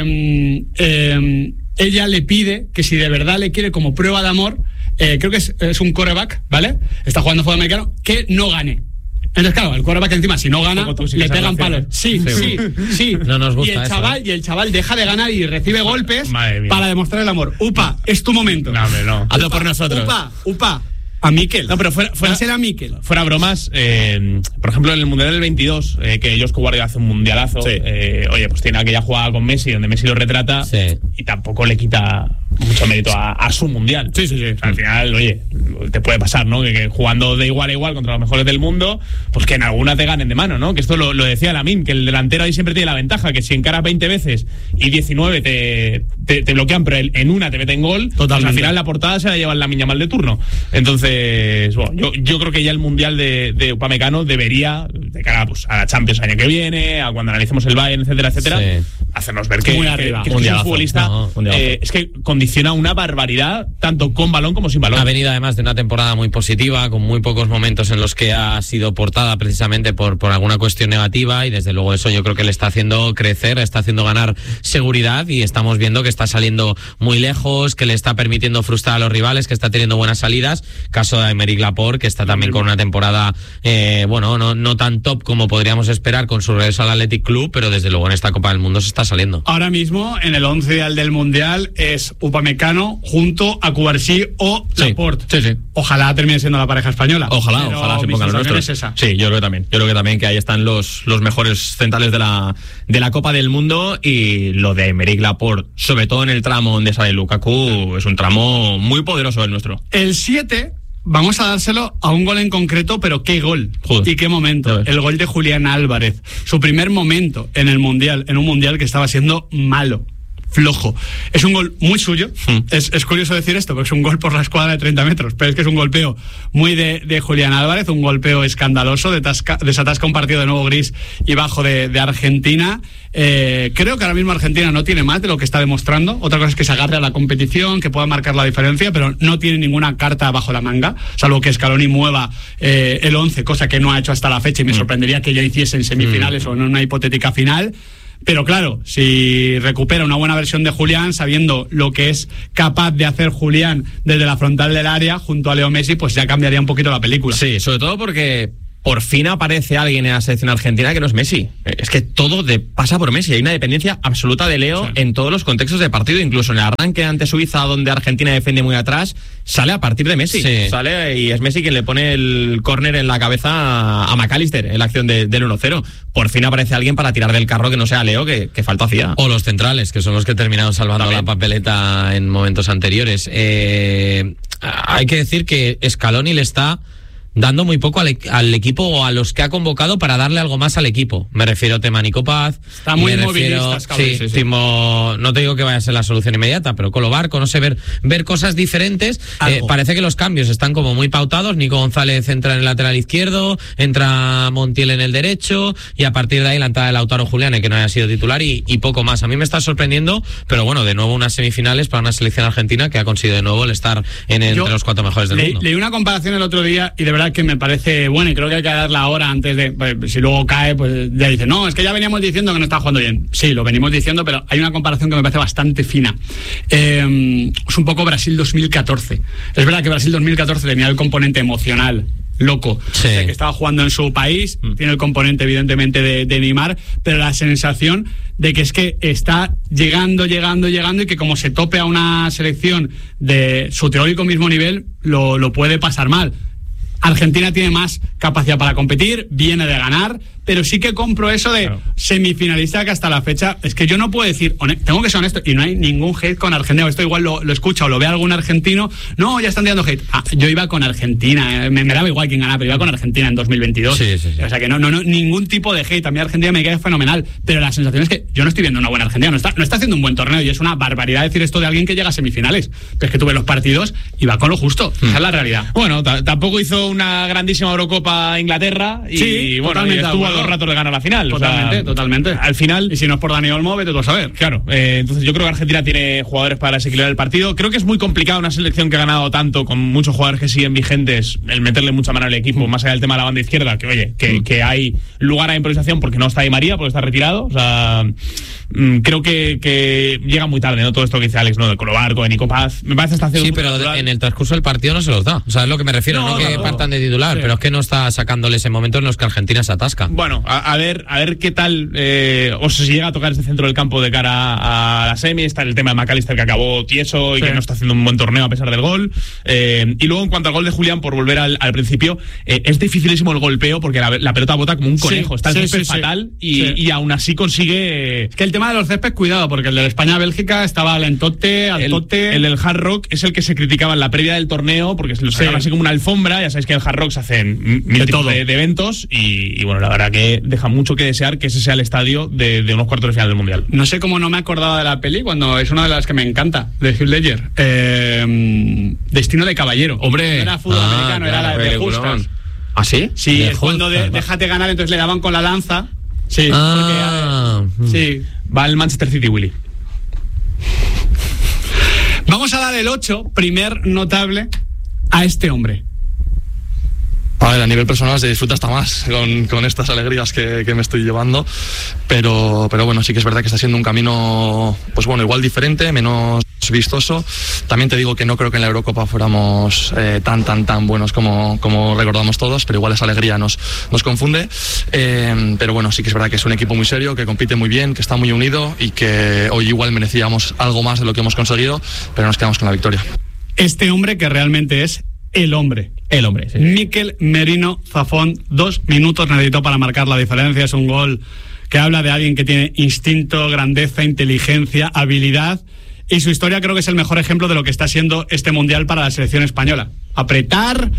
eh, eh, ella le pide que si de verdad le quiere como prueba de amor, eh, creo que es, es un quarterback, ¿vale? Está jugando fútbol americano, que no gane. Entonces, claro, el quarterback encima, si no gana, sí le pegan palos. Sí, sí, sí. No nos gusta y el eso, chaval, ¿eh? y el chaval deja de ganar y recibe golpes para demostrar el amor. Upa, es tu momento. No, hombre, no. Hazlo por nosotros. Upa, upa. A Mikel. No, pero fuera, fuera, será Mikel. Fuera bromas, eh, por ejemplo, en el Mundial del veintidós, eh, que Josko Guardiola hace un mundialazo, sí. eh, oye, pues tiene aquella jugada con Messi, donde Messi lo retrata, sí. y tampoco le quita mucho mérito a, a su Mundial. Sí, sí, sí. O sea, al final, oye, te puede pasar, ¿no? Que, que jugando de igual a igual contra los mejores del mundo, pues que en alguna te ganen de mano, ¿no? Que esto lo, lo decía Lamine, que el delantero ahí siempre tiene la ventaja, que si encaras veinte veces y diecinueve te, te, te bloquean, pero en una te meten gol, pues al final la portada se la lleva la Miña Mal de turno. Entonces, bueno, yo, yo creo que ya el Mundial de, de Upamecano debería, de cara pues, a la Champions año que viene, a cuando analicemos el Bayern, etcétera, etcétera, sí. hacernos ver que, muy que, arriba. que, que es un futbolista, no, un eh, es que condiciona una barbaridad, tanto con balón como sin balón. Ha venido además de una temporada muy positiva, con muy pocos momentos en los que ha sido portada precisamente por, por alguna cuestión negativa, y desde luego eso yo creo que le está haciendo crecer, está haciendo ganar seguridad, y estamos viendo que está saliendo muy lejos, que le está permitiendo frustrar a los rivales, que está teniendo buenas salidas. Caso de Aymeric Laporte, que está también con una temporada eh, bueno, no, no tan top como podríamos esperar con su regreso al Athletic Club, pero desde luego en esta Copa del Mundo se está saliendo. Ahora mismo en el once ideal del Mundial es Upamecano junto a Cubarsí o sí, Laporte. Sí, sí. Ojalá termine siendo la pareja española. Ojalá, pero ojalá se pongan los nuestros. Es esa. Sí, yo creo que también. Yo creo que también que ahí están los, los mejores centrales de la, de la Copa del Mundo, y lo de Aymeric Laporte, sobre todo en el tramo donde sale Lukaku, es un tramo muy poderoso el nuestro. El siete vamos a dárselo a un gol en concreto, pero qué gol. Joder. Y qué momento. El gol de Julián Álvarez. Su primer momento en el Mundial, en un Mundial que estaba siendo malo, flojo. Es un gol muy suyo. Hmm. Es, es curioso decir esto, porque es un gol por la escuadra de treinta metros, pero es que es un golpeo muy de, de Julián Álvarez, un golpeo escandaloso, de tasca, desatasca un partido de nuevo gris y bajo de, de Argentina. Eh, creo que ahora mismo Argentina no tiene más de lo que está demostrando. Otra cosa es que se agarre a la competición, que pueda marcar la diferencia, pero no tiene ninguna carta bajo la manga, salvo que Scaloni mueva eh, el once, cosa que no ha hecho hasta la fecha, y me hmm. sorprendería que ya hiciese en semifinales hmm. o en una hipotética final. Pero claro, si recupera una buena versión de Julián, sabiendo lo que es capaz de hacer Julián desde la frontal del área junto a Leo Messi, pues ya cambiaría un poquito la película. Sí, sobre todo porque por fin aparece alguien en la selección argentina que no es Messi. Es que todo de, pasa por Messi. Hay una dependencia absoluta de Leo sí. en todos los contextos de partido, incluso en el arranque ante Suiza, donde Argentina defiende muy atrás, sale a partir de Messi. Sí. Sale y es Messi quien le pone el córner en la cabeza a McAllister en la acción de, del uno cero. Por fin aparece alguien para tirar del carro que no sea Leo, que, que falta hacía. O los centrales, que son los que terminaron salvando También. la papeleta en momentos anteriores. Eh, hay que decir que Scaloni le está dando muy poco al, al equipo o a los que ha convocado para darle algo más al equipo. Me refiero a Tema Nico Paz. Está muy movilista. Sí, sí, sí. Timo, no te digo que vaya a ser la solución inmediata, pero Colo Barco, no sé, ver, ver cosas diferentes. Eh, parece que los cambios están como muy pautados. Nico González entra en el lateral izquierdo, entra Montiel en el derecho, y a partir de ahí la entrada de Lautaro Julián, que no haya sido titular, y, y poco más. A mí me está sorprendiendo, pero bueno, de nuevo unas semifinales para una selección argentina que ha conseguido de nuevo el estar en entre Yo los cuatro mejores del le, mundo. Leí una comparación el otro día y de verdad que me parece buena, y creo que hay que darla ahora antes de, pues, si luego cae, pues ya dice, no, es que ya veníamos diciendo que no está jugando bien. Sí, lo venimos diciendo, pero hay una comparación que me parece bastante fina. Eh, es un poco Brasil dos mil catorce. Es verdad que Brasil dos mil catorce tenía el componente emocional loco, sí. o sea, que estaba jugando en su país, mm. tiene el componente evidentemente de, de Neymar, pero la sensación de que es que está llegando, llegando, llegando, y que como se tope a una selección de su teórico mismo nivel, lo, lo puede pasar mal. Argentina tiene más capacidad para competir, viene de ganar, pero sí que compro eso de claro. semifinalista, que hasta la fecha, es que yo no puedo decir, tengo que ser honesto, y no hay ningún hate con Argentina. Esto igual lo, lo escucha o lo ve algún argentino, no, ya están tirando hate. Ah, yo iba con Argentina, eh, me, me daba igual quién ganaba, pero iba con Argentina en dos mil veintidós. Sí, sí, sí. O sea que no, no, no, ningún tipo de hate. A mí Argentina me cae fenomenal, pero la sensación es que yo no estoy viendo una buena Argentina, no está, no está haciendo un buen torneo, y es una barbaridad decir esto de alguien que llega a semifinales. Pero es que tuve los partidos y va con lo justo, hmm. esa es la realidad. Bueno, t- tampoco hizo una grandísima Eurocopa Inglaterra, y, sí, y bueno, y estuvo a dos ratos de ganar la final. Totalmente, o sea, totalmente. Al final, y si no es por Dani Olmo, vete tú a saber. Claro, eh, entonces yo creo que Argentina tiene jugadores para desequilibrar el partido. Creo que es muy complicado una selección que ha ganado tanto, con muchos jugadores que siguen vigentes, el meterle mucha mano al equipo, mm. más allá del tema de la banda izquierda, que oye, que, mm. que hay lugar a improvisación porque no está Di María, porque está retirado. O sea, mm, creo que, que llega muy tarde, ¿no? Todo esto que dice Alex, ¿no? De Colo Barco, de Nico Paz. Me parece hasta hacer Sí, pero natural. En el transcurso del partido no se los da. O sea, es lo que me refiero, no, no, no que no, partan de titular, sí. pero es que no está sacándoles en momentos en los que Argentina se atasca. Bueno, a, a ver, a ver qué tal, eh, o si llega a tocar este centro del campo de cara a la semi. Está el tema de McAllister, que acabó tieso y sí. que no está haciendo un buen torneo a pesar del gol. Eh, y luego, en cuanto al gol de Julián, por volver al, al principio, eh, es dificilísimo el golpeo porque la, la pelota bota como un conejo. Sí, está el sí, césped sí, fatal sí. Y, sí. y aún así consigue. Es que el tema de los céspedes, cuidado, porque el de España-Bélgica estaba lentote, altote. El, el del Hard Rock es el que se criticaba en la previa del torneo porque se lo sacaban sí. así como una alfombra. Ya sabéis que en el Hard Rock se hacen mil tipos de, de eventos y, y bueno, la verdad que deja mucho que desear que ese sea el estadio de, de unos cuartos de final del Mundial. No sé cómo no me acordaba de la peli cuando es una de las que me encanta, de Heath Ledger. Eh, Destino de Caballero. Hombre. No era fútbol ah, americano, claro, era la de Justas. ¿Ah, sí? Sí, de es cuando de, déjate ganar, entonces le daban con la lanza. Sí. Ah. Porque, sí. Va al Manchester City, Willy. Vamos a dar el ocho, primer notable, a este hombre. A ver, a nivel personal se disfruta hasta más con, con estas alegrías que, que me estoy llevando, pero, pero bueno, sí que es verdad que está siendo un camino, pues bueno, igual diferente, menos vistoso. También te digo que no creo que en la Eurocopa fuéramos eh, tan, tan, tan buenos como, como recordamos todos, pero igual esa alegría nos, nos confunde. Eh, pero bueno, sí que es verdad que es un equipo muy serio, que compite muy bien, que está muy unido y que hoy igual merecíamos algo más de lo que hemos conseguido, pero nos quedamos con la victoria. Este hombre que realmente es el hombre. El hombre, sí. Mikel Merino Zafón, dos minutos necesitó para marcar la diferencia. Es un gol que habla de alguien que tiene instinto, grandeza, inteligencia, habilidad. y su historia creo que es el mejor ejemplo de lo que está siendo este Mundial para la selección española. Apretar,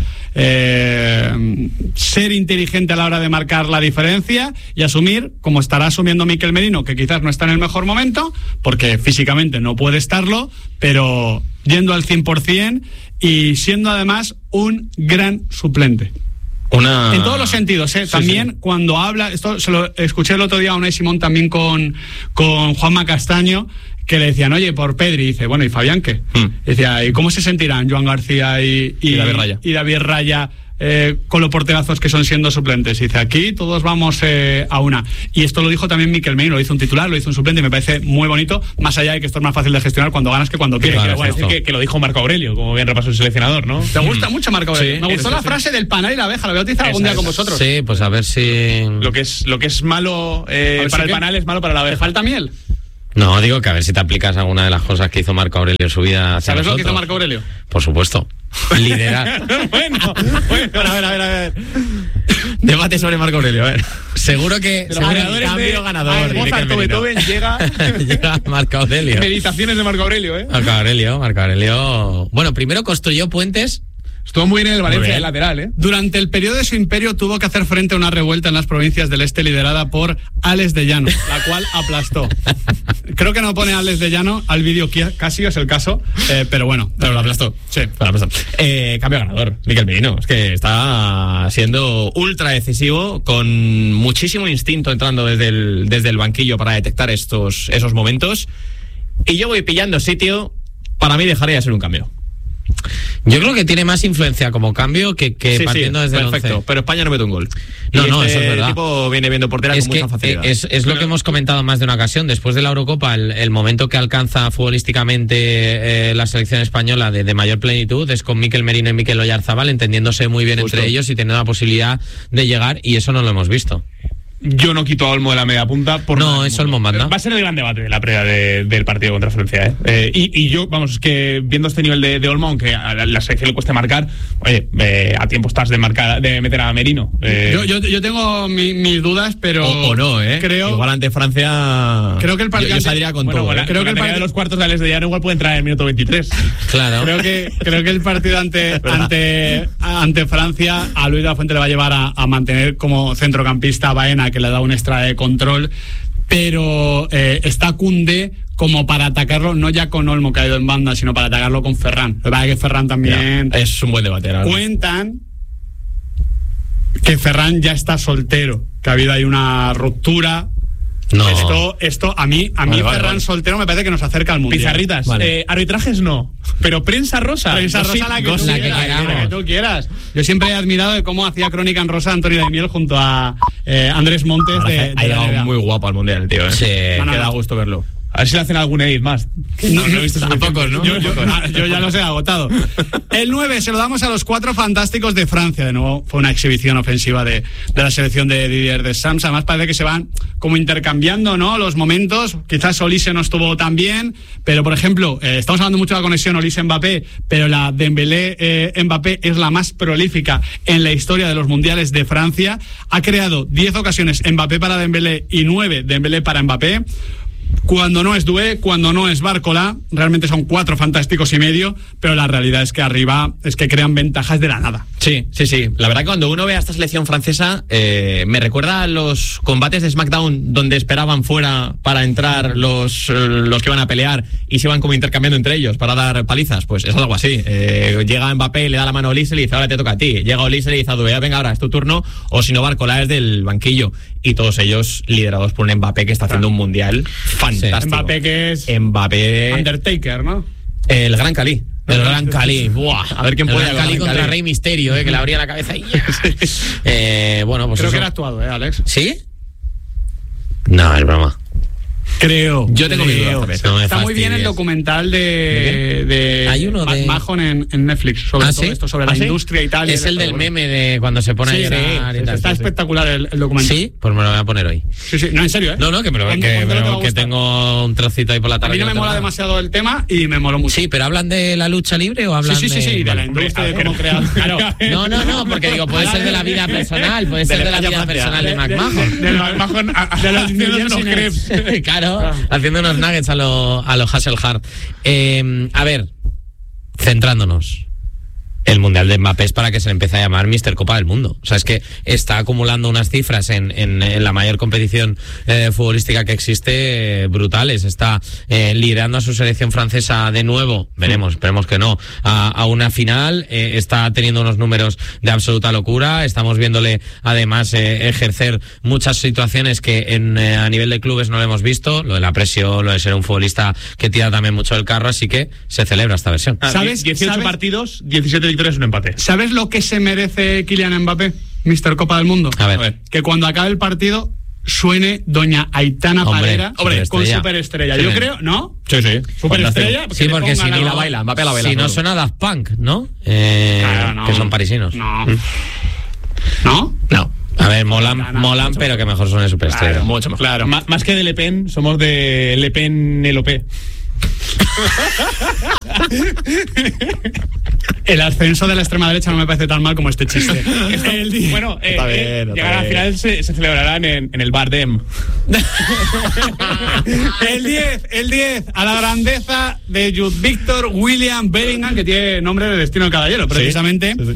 eh, ser inteligente a la hora de marcar la diferencia y asumir, como estará asumiendo Mikel Merino, que quizás no está en el mejor momento, porque físicamente no puede estarlo, pero yendo al cien por ciento y siendo además un gran suplente. Una... En todos los sentidos, ¿eh? Sí, También sí. cuando habla, esto se lo escuché el otro día a Unai Simón también con, con Juanma Castaño, que le decían, oye, por Pedri, y dice, bueno, ¿y Fabián qué? Hmm. Y decía, ¿y cómo se sentirán Joan García y, y, Y David Raya? y David Raya eh, con los porterazos que son siendo suplentes? Y dice, aquí todos vamos eh, a una. Y esto lo dijo también Mikel Merino, lo hizo un titular, lo hizo un suplente, y me parece muy bonito, más allá de que esto es más fácil de gestionar cuando ganas que cuando pierdes. Claro, Que, bueno, bueno, decir que, que lo dijo Marco Aurelio, como bien repasó el seleccionador, ¿no? ¿te gusta mucho Marco Aurelio? Sí, me gustó sí, la sí. frase del panal y la abeja, la voy a utilizar algún Esa, día con esa. vosotros. Sí, pues a ver si... Lo que es, lo que es malo eh, A ver si para el qué. panal es malo para la ¿Te abeja. falta miel? No, digo que a ver si te aplicas alguna de las cosas que hizo Marco Aurelio en su vida hacia ¿Sabes lo que hizo nosotros. Marco Aurelio? Por supuesto. Liderar. bueno, bueno, A ver, a ver, a ver. Debate sobre Marco Aurelio, a ver. Seguro que... los seguro- ganadores cambio de ganador, a dice que Mozart el o Merino. Beethoven llega Llega Marco Aurelio. meditaciones de Marco Aurelio, ¿eh? Marco Aurelio, Marco Aurelio. Bueno, primero construyó puentes. Estuvo muy bien en el Valencia bien. de lateral, ¿eh? Durante el periodo de su imperio tuvo que hacer frente a una revuelta en las provincias del este liderada por Ales de Llano, la cual aplastó. Creo que no pone Ales de Llano al vídeo, casi es el caso, eh, pero bueno. Pero lo aplastó. Sí. Pero lo aplastó. Eh, cambio ganador, Mikel Merino. Es que está siendo ultra decisivo, con muchísimo instinto entrando desde el, desde el banquillo para detectar estos, esos momentos. Y yo voy pillando sitio. Para mí dejaría de ser un cambio. Yo creo que tiene más influencia como cambio que, que Sí, partiendo sí, desde el perfecto. once. Pero España no mete un gol. No, Y no, este eso es verdad. tipo viene viendo porteras Es con que mucha facilidad. es, es lo que hemos comentado más de una ocasión. Después de la Eurocopa, el, el momento que alcanza futbolísticamente eh, la selección española de, de mayor plenitud es con Mikel Merino y Mikel Oyarzabal, entendiéndose muy bien Justo. entre ellos y teniendo la posibilidad de llegar, y eso no lo hemos visto. Yo no quito a Olmo de la media punta. Por No, nada del eso mundo. Olmo manda. Va a ser el gran debate de la previa de- del partido contra Francia, ¿eh? Eh, y, y yo, vamos, es que viendo este nivel de, de Olmo, aunque a la, la selección le cueste marcar, oye, eh, a tiempo estás de marcar, de meter a Merino. Eh, Yo, yo, yo tengo mi- mis dudas, pero O, o no, ¿eh? creo, Igual ante Francia. Creo que el yo, partido yo ante- saldría con bueno, todo. con la, ¿eh? creo con que la el medida part- de los cuartos de Ales de Llano igual puede entrar en el minuto veintitrés. Claro. creo que creo que el partido ante ante ante Francia a Luis de la Fuente le va a llevar a, a mantener como centrocampista a Baena, que le da un extra de control, pero eh, está Koundé como para atacarlo no ya con Olmo, que ha ido en banda, sino para atacarlo con Ferran. Lo que pasa es que Ferran también Ya, es un buen debate. la verdad. cuentan que Ferran ya está soltero, que ha habido ahí una ruptura. No. Esto, esto a mí, a mí Vale, vale, Ferran vale. soltero me parece que nos acerca al mundial. Pizarritas. Vale. Eh, arbitrajes no. Pero prensa rosa. Prensa Gossip, rosa la que, gossip. tú la que quieras, queramos. la que tú quieras. Yo siempre he admirado de cómo hacía crónica en rosa Antonio Daimiel junto a eh, Andrés Montes Ahora de, ha de la llegado N B A. muy guapo al mundial, tío. ¿eh? Sí. Me No, no, da no. gusto verlo. A ver si le hacen algún edit más. No, he visto A pocos, ¿no? Yo, yo- ah, yo ya los he agotado. El nueve se lo damos a los cuatro fantásticos de Francia. De nuevo, fue una exhibición ofensiva de, de la selección de Didier Deschamps. Además, parece que se van como intercambiando, ¿no?, los momentos. Quizás Olise no estuvo tan bien, pero, por ejemplo, eh, estamos hablando mucho de la conexión Olise-Mbappé, pero la Dembélé-Mbappé es la más prolífica en la historia de los mundiales de Francia. Ha creado diez ocasiones Mbappé para Dembélé y nueve Dembélé para Mbappé. Cuando no es Doué, cuando no es Bárcola, realmente son cuatro fantásticos y medio, pero la realidad es que arriba es que crean ventajas de la nada. Sí, sí, sí. La verdad que cuando uno ve a esta selección francesa, eh, me recuerda a los combates de SmackDown donde esperaban fuera para entrar los, eh, los que iban a pelear y se iban como intercambiando entre ellos para dar palizas. Pues es algo así. Eh, llega Mbappé y le da la mano a Olise y le dice, ahora te toca a ti. Llega Olise y le dice a Doué, venga, ahora es tu turno. O si no, Bárcola es del banquillo. Y todos ellos liderados por un Mbappé que está haciendo un mundial fantástico. Mbappé que es Mbappé, Undertaker, ¿no? el gran Cali. El Gran Cali. Buah. A ver quién El puede Gran con Cali el contra Cali. Rey Misterio, eh, que le abría la cabeza y eh, bueno, pues Creo eso. que era actuado, ¿eh, Alex? ¿Sí? No, es broma. Creo. Yo tengo mis dudas creo. también. No me Está muy bien el fastidies. documental de, de Hay uno Matt de- Mahon en, en Netflix sobre ¿Ah, todo sí? esto, sobre ¿Ah, la sí? industria y tal. Es el del meme de cuando se pone Sí, a sí, llorar y sí, tal. está Sí, sí. espectacular el, el documental. Sí, pues me lo voy a poner hoy. Sí, sí. No, en serio, ¿eh? No, no, que me lo ¿Cuándo- que, cuándo te va a pero que gustar? tengo un trocito ahí por la A tarde. mí no que me no mola tengo nada. demasiado el tema y me moló mucho. Sí, pero ¿hablan de la lucha libre o hablan sí, sí, sí, sí, de la Vale. industria, de a ver, cómo crear. Claro. No, no, no, porque digo, puede ser de la vida personal, puede ser de la vida personal de de- McMahon. de- de- Del McMahon a- de los haciéndose unos New Jersey crepes. Claro, veo haciendo unos nuggets a los a los Hasselhard. Eh, a ver, centrándonos. El Mundial de Mbappé es para que se le empiece a llamar míster Copa del Mundo. O sea, es que está acumulando unas cifras en, en, en la mayor competición eh, futbolística que existe, eh, brutales. Está eh, liderando a su selección francesa de nuevo, veremos, esperemos que no, a, a una final. Eh, está teniendo unos números de absoluta locura. Estamos viéndole, además, eh, ejercer muchas situaciones que en, eh, a nivel de clubes no lo hemos visto. Lo de la presión, lo de ser un futbolista que tira también mucho el carro, así que se celebra esta versión. Ah, ¿Sabes? dieciocho ¿sabes? Partidos, diecisiete victorias, un empate. ¿Sabes lo que se merece Kylian Mbappé, míster Copa del Mundo? A ver. A ver. Que cuando acabe el partido suene doña Aitana Hombre, Parera hombre, con superestrella. Superestrella. Sí, Yo sí. creo, ¿no? Sí, sí. Superestrella. Sí, porque si no la baila, Mbappé la baila. Si no todo. suena Daft Punk, ¿no? Eh, Claro, no. Que son parisinos. No. ¿No? No. A ver, molan, No, no, molan, mucho pero que mejor suene superestrella. Claro, mucho mejor. Claro. Ma- más que de Le Pen, somos de Le Pen el O P. El ascenso de la extrema derecha no me parece tan mal como este chiste. El día- Bueno, eh, Está bien, eh, está llegar a la bien. final se, se celebrarán en, en el Bar Dem. El diez, el diez, a la grandeza de Jude Victor William Bellingham, que tiene nombre de destino del caballero, precisamente. sí, sí.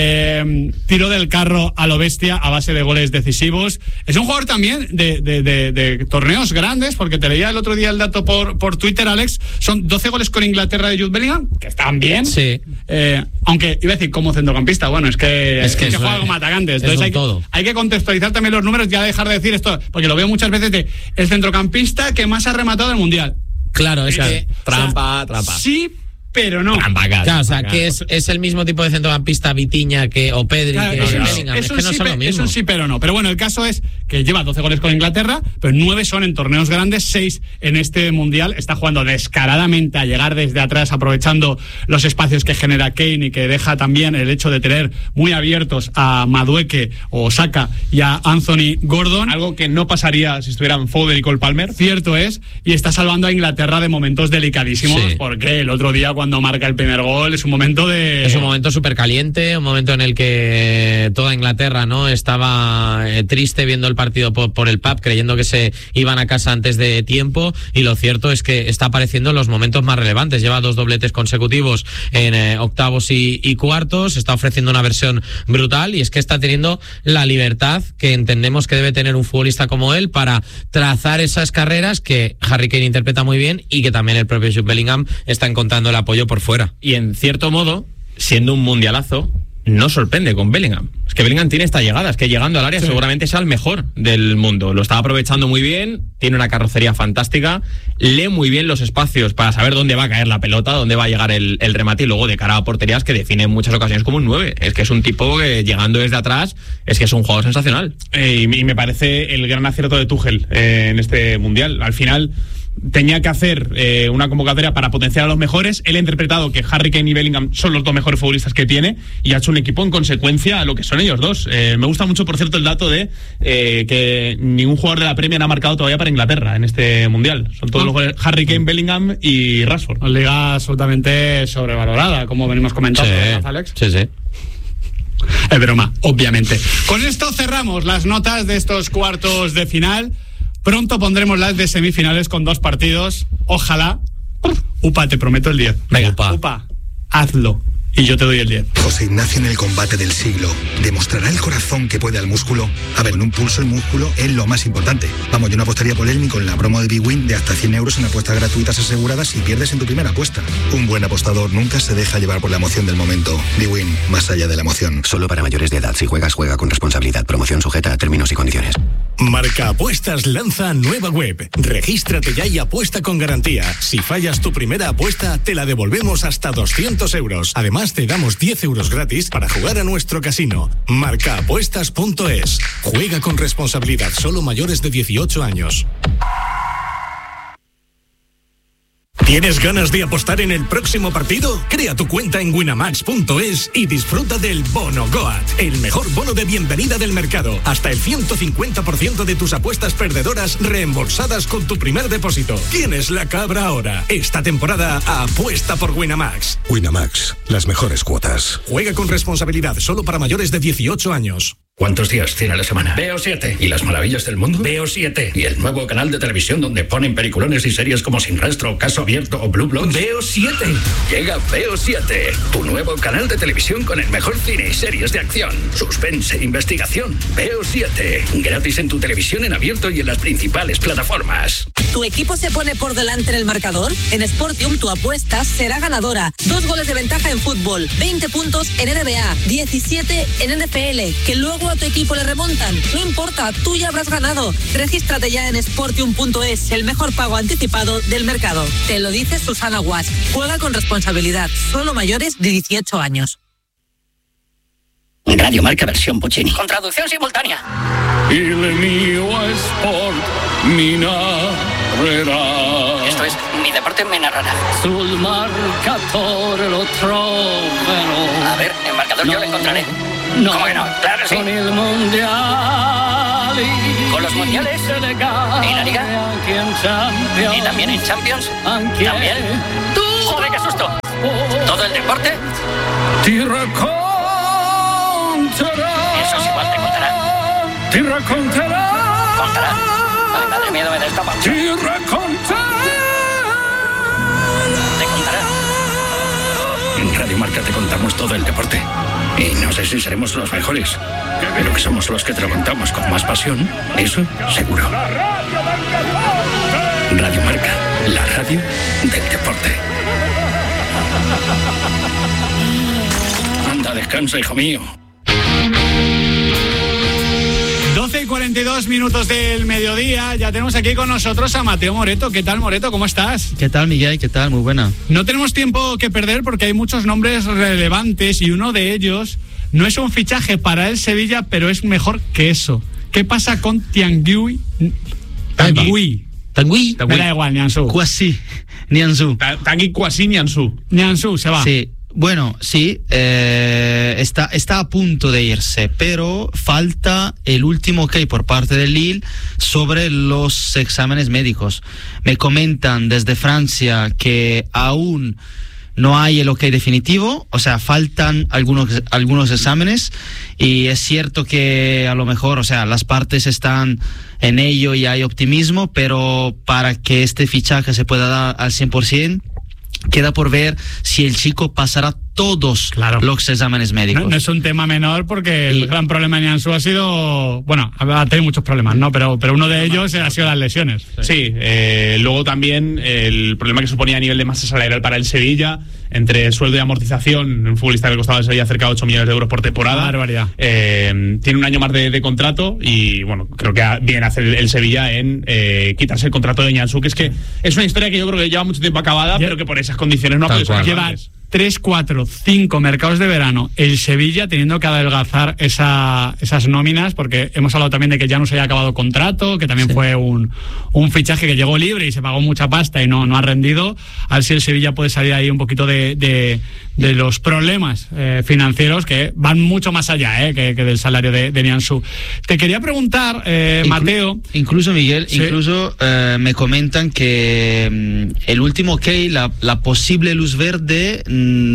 Eh, tiró del carro a lo bestia a base de goles decisivos. Es un jugador también de, de, de, de torneos grandes, porque te leía el otro día el dato por, por Twitter, Alex. Son doce goles con Inglaterra de Jude Bellingham, que están bien. Sí. Eh, aunque iba a decir como centrocampista, bueno, es que, Es que es que eso juega es- como atacante. es Entonces un hay que, todo. hay que contextualizar también los números, ya dejar de decir esto, porque lo veo muchas veces de el centrocampista que más ha rematado del Mundial. Claro, es Claro. que... Trampa, trampa. Sí, pero no. Trampa, gas, Claro, o sea, trampa, que gas. es, es el mismo tipo de centrocampista Vitiña que, o Pedri Claro, que es, un- Bellingham. es Es un que no sí, son lo pe- mismo. es un sí, pero no. Pero bueno, el caso es que lleva doce goles con Inglaterra, pero nueve son en torneos grandes, seis en este Mundial. Está jugando descaradamente a llegar desde atrás, aprovechando los espacios que genera Kane y que deja también el hecho de tener muy abiertos a Madueke o Saka y a Anthony Gordon. Algo que no pasaría si estuvieran Foden y Cole Palmer. Cierto es, y está salvando a Inglaterra de momentos delicadísimos, Sí. porque el otro día cuando marca el primer gol es un momento de... Es un momento súper caliente, un momento en el que toda Inglaterra no estaba eh, triste viendo el partido por, por el pub, creyendo que se iban a casa antes de tiempo, y lo cierto es que está apareciendo en los momentos más relevantes. Lleva dos dobletes consecutivos en eh, octavos y, y cuartos, está ofreciendo una versión brutal, y es que está teniendo la libertad que entendemos que debe tener un futbolista como él para trazar esas carreras que Harry Kane interpreta muy bien y que también el propio Jude Bellingham está encontrando el apoyo por fuera. Y en cierto modo, siendo un mundialazo, no sorprende con Bellingham. Es que Bellingham tiene esta llegada, es que llegando al área Sí. seguramente sea el mejor del mundo. Lo está aprovechando muy bien, tiene una carrocería fantástica, lee muy bien los espacios para saber dónde va a caer la pelota, dónde va a llegar el, el remate, y luego de cara a porterías que define en muchas ocasiones como un nueve. Es que es un tipo que llegando desde atrás, es que es un jugador sensacional. Eh, y, y me parece el gran acierto de Tuchel eh, en este Mundial. Al final tenía que hacer eh, una convocatoria para potenciar a los mejores. Él ha interpretado que Harry Kane y Bellingham son los dos mejores futbolistas que tiene y ha hecho un equipo en consecuencia a lo que son ellos dos. Eh, me gusta mucho, por cierto, el dato de eh, que ningún jugador de la Premier ha marcado todavía para Inglaterra en este Mundial. Son todos los goles Harry Kane, Bellingham y Rashford. Una liga absolutamente sobrevalorada, como venimos comentando, ¿verdad, Alex? sí, sí. Es broma, obviamente. Con esto cerramos las notas de estos cuartos de final. Pronto pondremos las de semifinales con dos partidos. Ojalá. Upa, te prometo el diez. Venga, Upa. Upa, hazlo. Y yo te doy el diez. José Ignacio en el combate del siglo. ¿Demostrará el corazón que puede al músculo? A ver, en un pulso el músculo es lo más importante. Vamos, yo no apostaría por él ni con la promo de Bwin de hasta cien euros en apuestas gratuitas aseguradas si pierdes en tu primera apuesta. Un buen apostador nunca se deja llevar por la emoción del momento. Bwin, más allá de la emoción. Solo para mayores de edad. Si juegas, juega con responsabilidad. Promoción sujeta a términos y condiciones. Marca Apuestas lanza nueva web. Regístrate ya y apuesta con garantía. Si fallas tu primera apuesta, te la devolvemos hasta doscientos euros. Además, te damos diez euros gratis para jugar a nuestro casino. marca apuestas punto es. Juega con responsabilidad. Solo mayores de dieciocho años. ¿Tienes ganas de apostar en el próximo partido? Crea tu cuenta en winamax punto es y disfruta del Bono Goat, el mejor bono de bienvenida del mercado. Hasta el ciento cincuenta por ciento de tus apuestas perdedoras reembolsadas con tu primer depósito. Tienes la cabra ahora. Esta temporada apuesta por Winamax. Winamax, las mejores cuotas. Juega con responsabilidad solo para mayores de dieciocho años. ¿Cuántos días tiene la semana? Veo siete. ¿Y las maravillas del mundo? Veo siete. ¿Y el nuevo canal de televisión donde ponen peliculones y series como Sin Rastro, Caso Abierto o Blue Bloods? Veo siete. Llega Veo siete, tu nuevo canal de televisión con el mejor cine y series de acción, suspense e investigación. Veo siete. Gratis en tu televisión en abierto y en las principales plataformas. ¿Tu equipo se pone por delante en el marcador? En Sportium tu apuesta será ganadora. Dos goles de ventaja en fútbol, veinte puntos en N B A, diecisiete en N F L, que luego a tu equipo le remontan. No importa, tú ya habrás ganado. Regístrate ya en sportium punto es, el mejor pago anticipado del mercado. Te lo dice Susana Guas. Juega con responsabilidad. Solo mayores de dieciocho años. Radio Marca versión Puccini. Con traducción simultánea. Il mio sport mi narrerà. Esto es Mi deporte me narrará. Sul marcatore lo troverò. A ver, el marcador no, yo lo encontraré. No, ¿cómo que no? Claro que sí. Con el mundial. Con los mundiales. ¿Y la liga? ¿Y también en Champions? ¿También? ¡Joder, qué susto! ¿Todo el deporte? Ti racconterà. Eso es igual, te contará. Ti racconterà. ¿Contará? Ay, madre mía, me da esta panza. Ti racconterà. Te contará. En Radio Marca te contamos todo el deporte. Y no sé si seremos los mejores, pero que somos los que te lo contamos con más pasión, eso seguro. Radio Marca, la radio del deporte. Anda, descansa, hijo mío. doce y cuarenta y dos minutos del mediodía. Ya tenemos aquí con nosotros a Mateo Moreto. ¿Qué tal, Moreto? ¿Cómo estás? ¿Qué tal, Miguel? ¿Qué tal? Muy buena. No tenemos tiempo que perder porque hay muchos nombres relevantes y uno de ellos no es un fichaje para el Sevilla, pero es mejor que eso. ¿Qué pasa con Tanguy? Tanguy. Tanguy. Me da igual, Nianzú. Kwasi. Nianzú. Tanguy Kwasi Nianzú. Nianzú se va. Sí. Bueno, sí, eh, está, está a punto de irse, pero falta el último ok por parte del Lille sobre los exámenes médicos. Me comentan desde Francia que aún no hay el ok definitivo, o sea, faltan algunos, algunos exámenes, y es cierto que a lo mejor, o sea, las partes están en ello y hay optimismo, pero para que este fichaje se pueda dar al cien por ciento, queda por ver si el chico pasará todos claro. los exámenes médicos. No, no es un tema menor porque y, el gran problema de Nianzú ha sido, bueno, ha tenido muchos problemas, ¿no? Pero, pero uno de ellos ha sido las lesiones. Sí, sí eh, luego también el problema que suponía a nivel de masa salarial para el Sevilla, entre sueldo y amortización, un futbolista que costaba al Sevilla cerca de ocho millones de euros por temporada. Barbaridad. Eh, tiene un año más de, de contrato y, bueno, creo que viene a hacer el Sevilla en eh, quitarse el contrato de Nianzú, que es que es una historia que yo creo que lleva mucho tiempo acabada, ya, pero que por esas condiciones no ha podido ser lleva tres, cuatro, cinco mercados de verano el Sevilla teniendo que adelgazar esa, esas nóminas, porque hemos hablado también de que ya no se haya acabado contrato, que también sí. fue un, un fichaje que llegó libre y se pagó mucha pasta y no, no ha rendido. A ver si el Sevilla puede salir ahí un poquito de, de, de los problemas eh, financieros que van mucho más allá eh, que, que del salario de, de Nianzú. Te quería preguntar, eh, Inclu- Mateo. Incluso, Miguel, sí. incluso eh, me comentan que mm, el último ok, la, la posible luz verde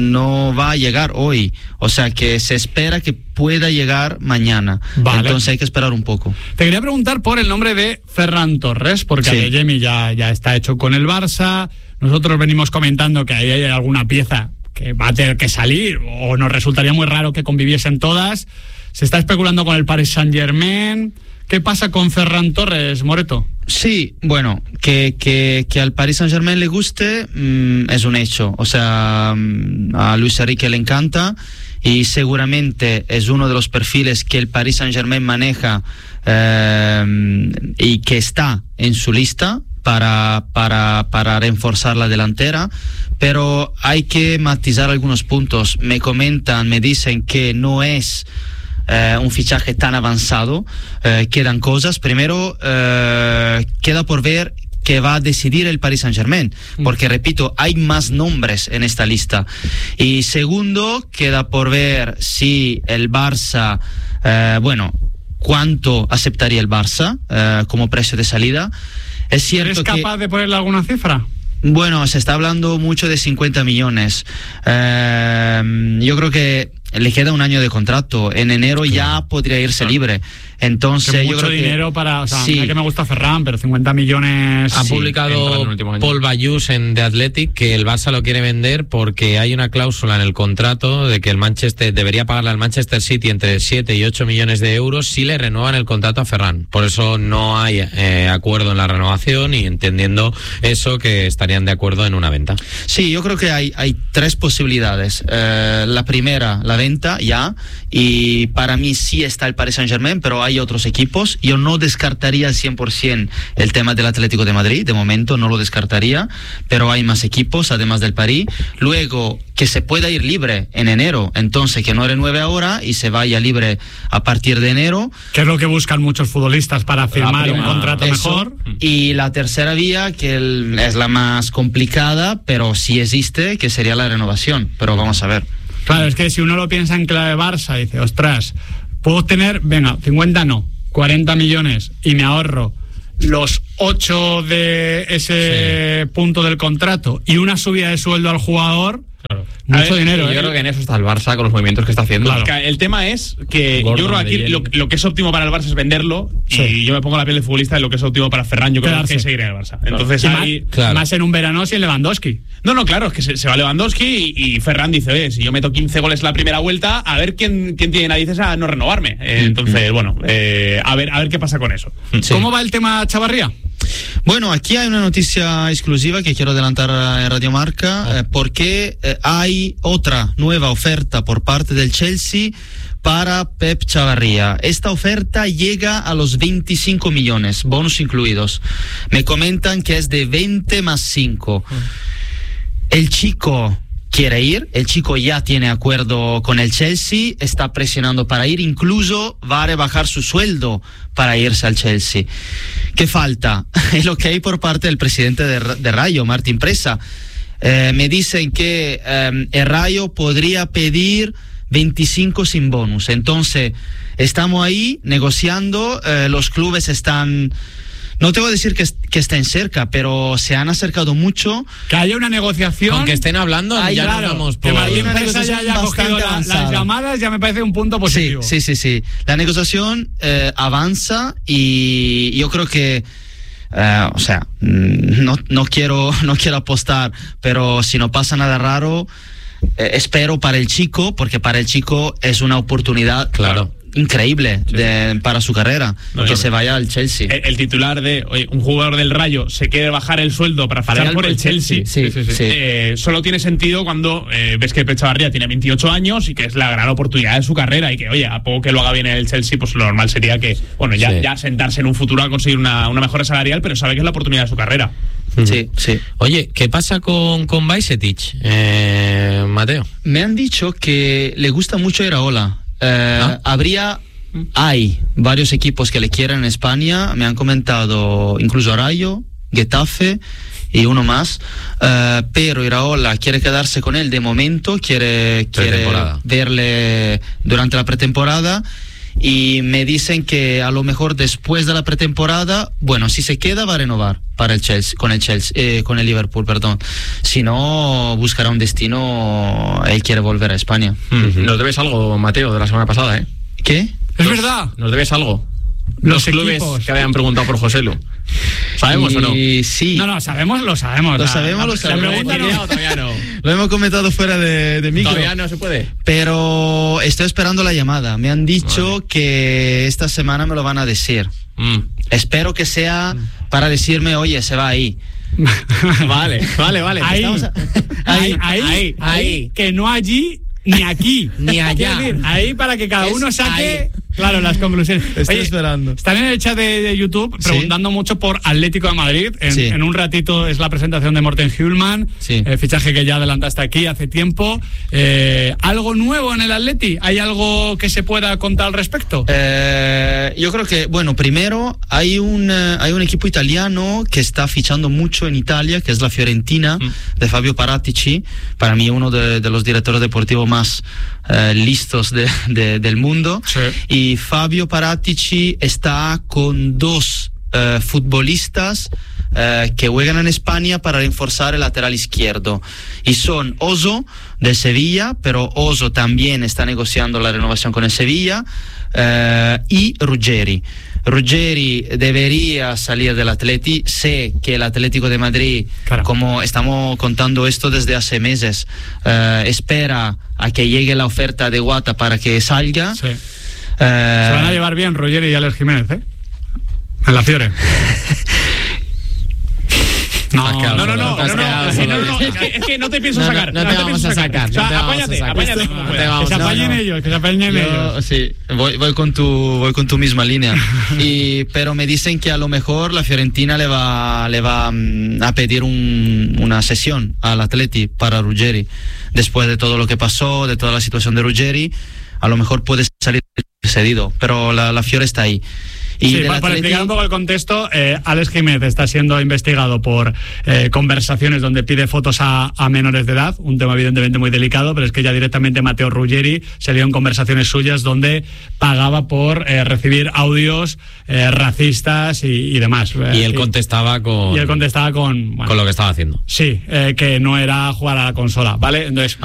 no va a llegar hoy, o sea que se espera que pueda llegar mañana. Vale. Entonces hay que esperar un poco. Te quería preguntar por el nombre de Ferran Torres, porque sí. Adeyemi ya, ya está hecho con el Barça. Nosotros venimos comentando que ahí hay alguna pieza que va a tener que salir, o nos resultaría muy raro que conviviesen todas. Se está especulando con el Paris Saint-Germain. ¿Qué pasa con Ferran Torres, Moreto? Sí, bueno, que, que, que al Paris Saint-Germain le guste mmm, es un hecho. O sea, mmm, a Luis Enrique le encanta y seguramente es uno de los perfiles que el Paris Saint-Germain maneja eh, y que está en su lista para, para, para reforzar la delantera, pero hay que matizar algunos puntos. Me comentan, me dicen que no es Uh, un fichaje tan avanzado, uh, quedan cosas. Primero, uh, queda por ver qué va a decidir el Paris Saint-Germain, porque, repito, hay más nombres en esta lista. Y segundo, queda por ver si el Barça, uh, bueno, cuánto aceptaría el Barça uh, como precio de salida. Es cierto ¿Eres capaz que, de ponerle alguna cifra? Bueno, se está hablando mucho de cincuenta millones. Uh, yo creo que le queda un año de contrato. En enero ya podría irse libre. Entonces, que yo mucho creo dinero que, para. O sea, sí. mira que me gusta Ferran, pero cincuenta millones. Ha sí, publicado Paul Bayús en The Athletic que el Barça lo quiere vender porque hay una cláusula en el contrato de que el Manchester debería pagarle al Manchester City entre siete y ocho millones de euros si le renuevan el contrato a Ferran. Por eso no hay eh, acuerdo en la renovación y entendiendo eso que estarían de acuerdo en una venta. Sí, yo creo que hay, hay tres posibilidades. Eh, la primera, la venta ya, y para mí sí está el Paris Saint-Germain, pero hay otros equipos. Yo no descartaría al cien por ciento el tema del Atlético de Madrid, de momento no lo descartaría, pero hay más equipos además del París. Luego, que se pueda ir libre en enero, entonces que no renueve ahora y se vaya libre a partir de enero. Que es lo que buscan muchos futbolistas para firmar prima, un contrato eso. mejor. Y la tercera vía, que el, es la más complicada, pero sí existe, que sería la renovación, pero vamos a ver. Claro, es que si uno lo piensa en clave Barça, dice, ostras, puedo tener, venga, cincuenta no, cuarenta millones y me ahorro los ocho de ese sí. punto del contrato y una subida de sueldo al jugador. Claro. Mucho ver, dinero. Yo ¿eh? creo que en eso está el Barça con los movimientos que está haciendo. Claro. El tema es que Gordon, yo creo que aquí lo, lo que es óptimo para el Barça es venderlo sí. y yo me pongo la piel de futbolista y lo que es óptimo para Ferran yo creo Quedarse. que es seguir en el Barça. Claro. Entonces y ahí, más, claro. más en un verano sin Lewandowski. No, no, claro, es que se, se va Lewandowski y, y Ferran dice, oye, si yo meto quince goles en la primera vuelta, a ver quién, quién tiene narices a no renovarme. Eh, entonces, bueno, eh, a ver a ver qué pasa con eso. Sí. ¿Cómo va el tema Chavarría? Bueno, aquí hay una noticia exclusiva que quiero adelantar en Radio Marca, oh. eh, porque eh, hay otra nueva oferta por parte del Chelsea para Pep Chavarría. Esta oferta llega a los veinticinco millones, bonus incluidos. Me comentan que es de veinte más cinco. Oh. El chico quiere ir, el chico ya tiene acuerdo con el Chelsea, está presionando para ir, incluso va a rebajar su sueldo para irse al Chelsea. ¿Qué falta? Es lo que hay por parte del presidente de, de Rayo, Martín Presa. Eh, me dicen que eh, el Rayo podría pedir veinticinco sin bonus. Entonces, estamos ahí negociando, eh, los clubes están... No te voy a decir que, que estén cerca, pero se han acercado mucho. Que haya una negociación. Aunque estén hablando, Ahí, ya claro, nos vamos por... Que Martín Presa ya haya cogido la, las llamadas, ya me parece un punto positivo. Sí, sí, sí. sí. La negociación eh, avanza y yo creo que Uh, o sea, no, no quiero no quiero apostar, pero si no pasa nada raro, eh, espero para el chico, porque para el chico es una oportunidad, claro, increíble sí. de, para su carrera, no, que no, se vaya al Chelsea. El, el titular de oye, un jugador del Rayo se quiere bajar el sueldo para fichar por el Chelsea, sí, sí, sí. Eh, solo tiene sentido cuando eh, ves que Pep Chavarría tiene veintiocho años y que es la gran oportunidad de su carrera y que, oye, a poco que lo haga bien en el Chelsea, pues lo normal sería que, bueno, ya, sí. ya sentarse en un futuro a conseguir una, una mejora salarial, pero sabe que es la oportunidad de su carrera. Sí, sí. Oye, ¿qué pasa con, con Bajcetic, eh, Mateo? Me han dicho que le gusta mucho Iraola. Eh, ¿Ah? Habría, hay varios equipos que le quieren en España, me han comentado incluso Rayo, Getafe y uno más, uh, pero Iraola quiere quedarse con él de momento, quiere, quiere verle durante la pretemporada. Y me dicen que a lo mejor después de la pretemporada, bueno, si se queda va a renovar para el Chelsea, con el Chelsea, eh, con el Liverpool, perdón. Si no, buscará un destino, él quiere volver a España. Mm-hmm. Nos debes algo, Mateo, de la semana pasada, ¿eh? ¿Qué? Es nos, verdad. Nos debes algo. Los, Los clubes equipos que habían preguntado por Joselu. ¿Sabemos y, o no? Sí. No, no, sabemos, lo sabemos. Lo la, sabemos, la, lo sabemos. La pregunta no. Todavía no. Lo hemos comentado fuera de, de micro. Todavía no se puede. Pero estoy esperando la llamada. Me han dicho vale. que esta semana me lo van a decir. Mm. Espero que sea para decirme, oye, se va ahí. Vale, vale, vale. Ahí, a... ahí, ahí, ahí, ahí, ahí, que no allí ni aquí. Ni allá. Decir, ahí para que cada es uno saque... ahí. Claro, las conclusiones. Estoy Oye, esperando. Están en el chat de, de YouTube preguntando ¿Sí? mucho por Atlético de Madrid. En, sí. en un ratito es la presentación de Morten Hjulman, sí. el fichaje que ya adelantaste aquí hace tiempo. Eh, ¿Algo nuevo en el Atleti? ¿Hay algo que se pueda contar al respecto? Eh, yo creo que, bueno, primero hay un, uh, hay un equipo italiano que está fichando mucho en Italia, que es la Fiorentina, mm. de Fabio Paratici. Para mí uno de, de los directores deportivos más uh, listos de, de, del mundo. Sí. Y Y Fabio Paratici está con dos uh, futbolistas eh, que juegan en España para reforzar el lateral izquierdo. Y son Oso de Sevilla, pero Oso también está negociando la renovación con el Sevilla, eh, y Ruggeri. Ruggeri debería salir del Atleti. Sé que el Atlético de Madrid, claro, como estamos contando esto desde hace meses, eh, espera a que llegue la oferta adecuada para que salga. Sí. Eh, Se van a llevar bien Ruggeri y Alex Jiménez, ¿eh? En la Fiore. No, no, no, no, no, no, es que no te pienso sacar. No te vamos a sacar. O sea, apáñate, apáñate. Que se apañen ellos, que se apañen ellos. Sí, voy, voy con tu, voy con tu misma línea. Y, pero me dicen que a lo mejor la Fiorentina le va, le va a pedir un, una sesión al Atleti para Ruggeri. Después de todo lo que pasó, de toda la situación de Ruggeri, a lo mejor puede salir cedido, pero la, la Fiore está ahí. Y sí, para, para explicar un poco el contexto, eh, Alex Jiménez está siendo investigado por eh, conversaciones donde pide fotos a, a menores de edad, un tema evidentemente muy delicado, pero es que ya directamente Matteo Ruggeri se dio en conversaciones suyas donde pagaba por eh, recibir audios eh, racistas y, y demás. Y él contestaba con... Y él contestaba con... Bueno, con lo que estaba haciendo. Sí, eh, que no era jugar a la consola, ¿vale? Entonces,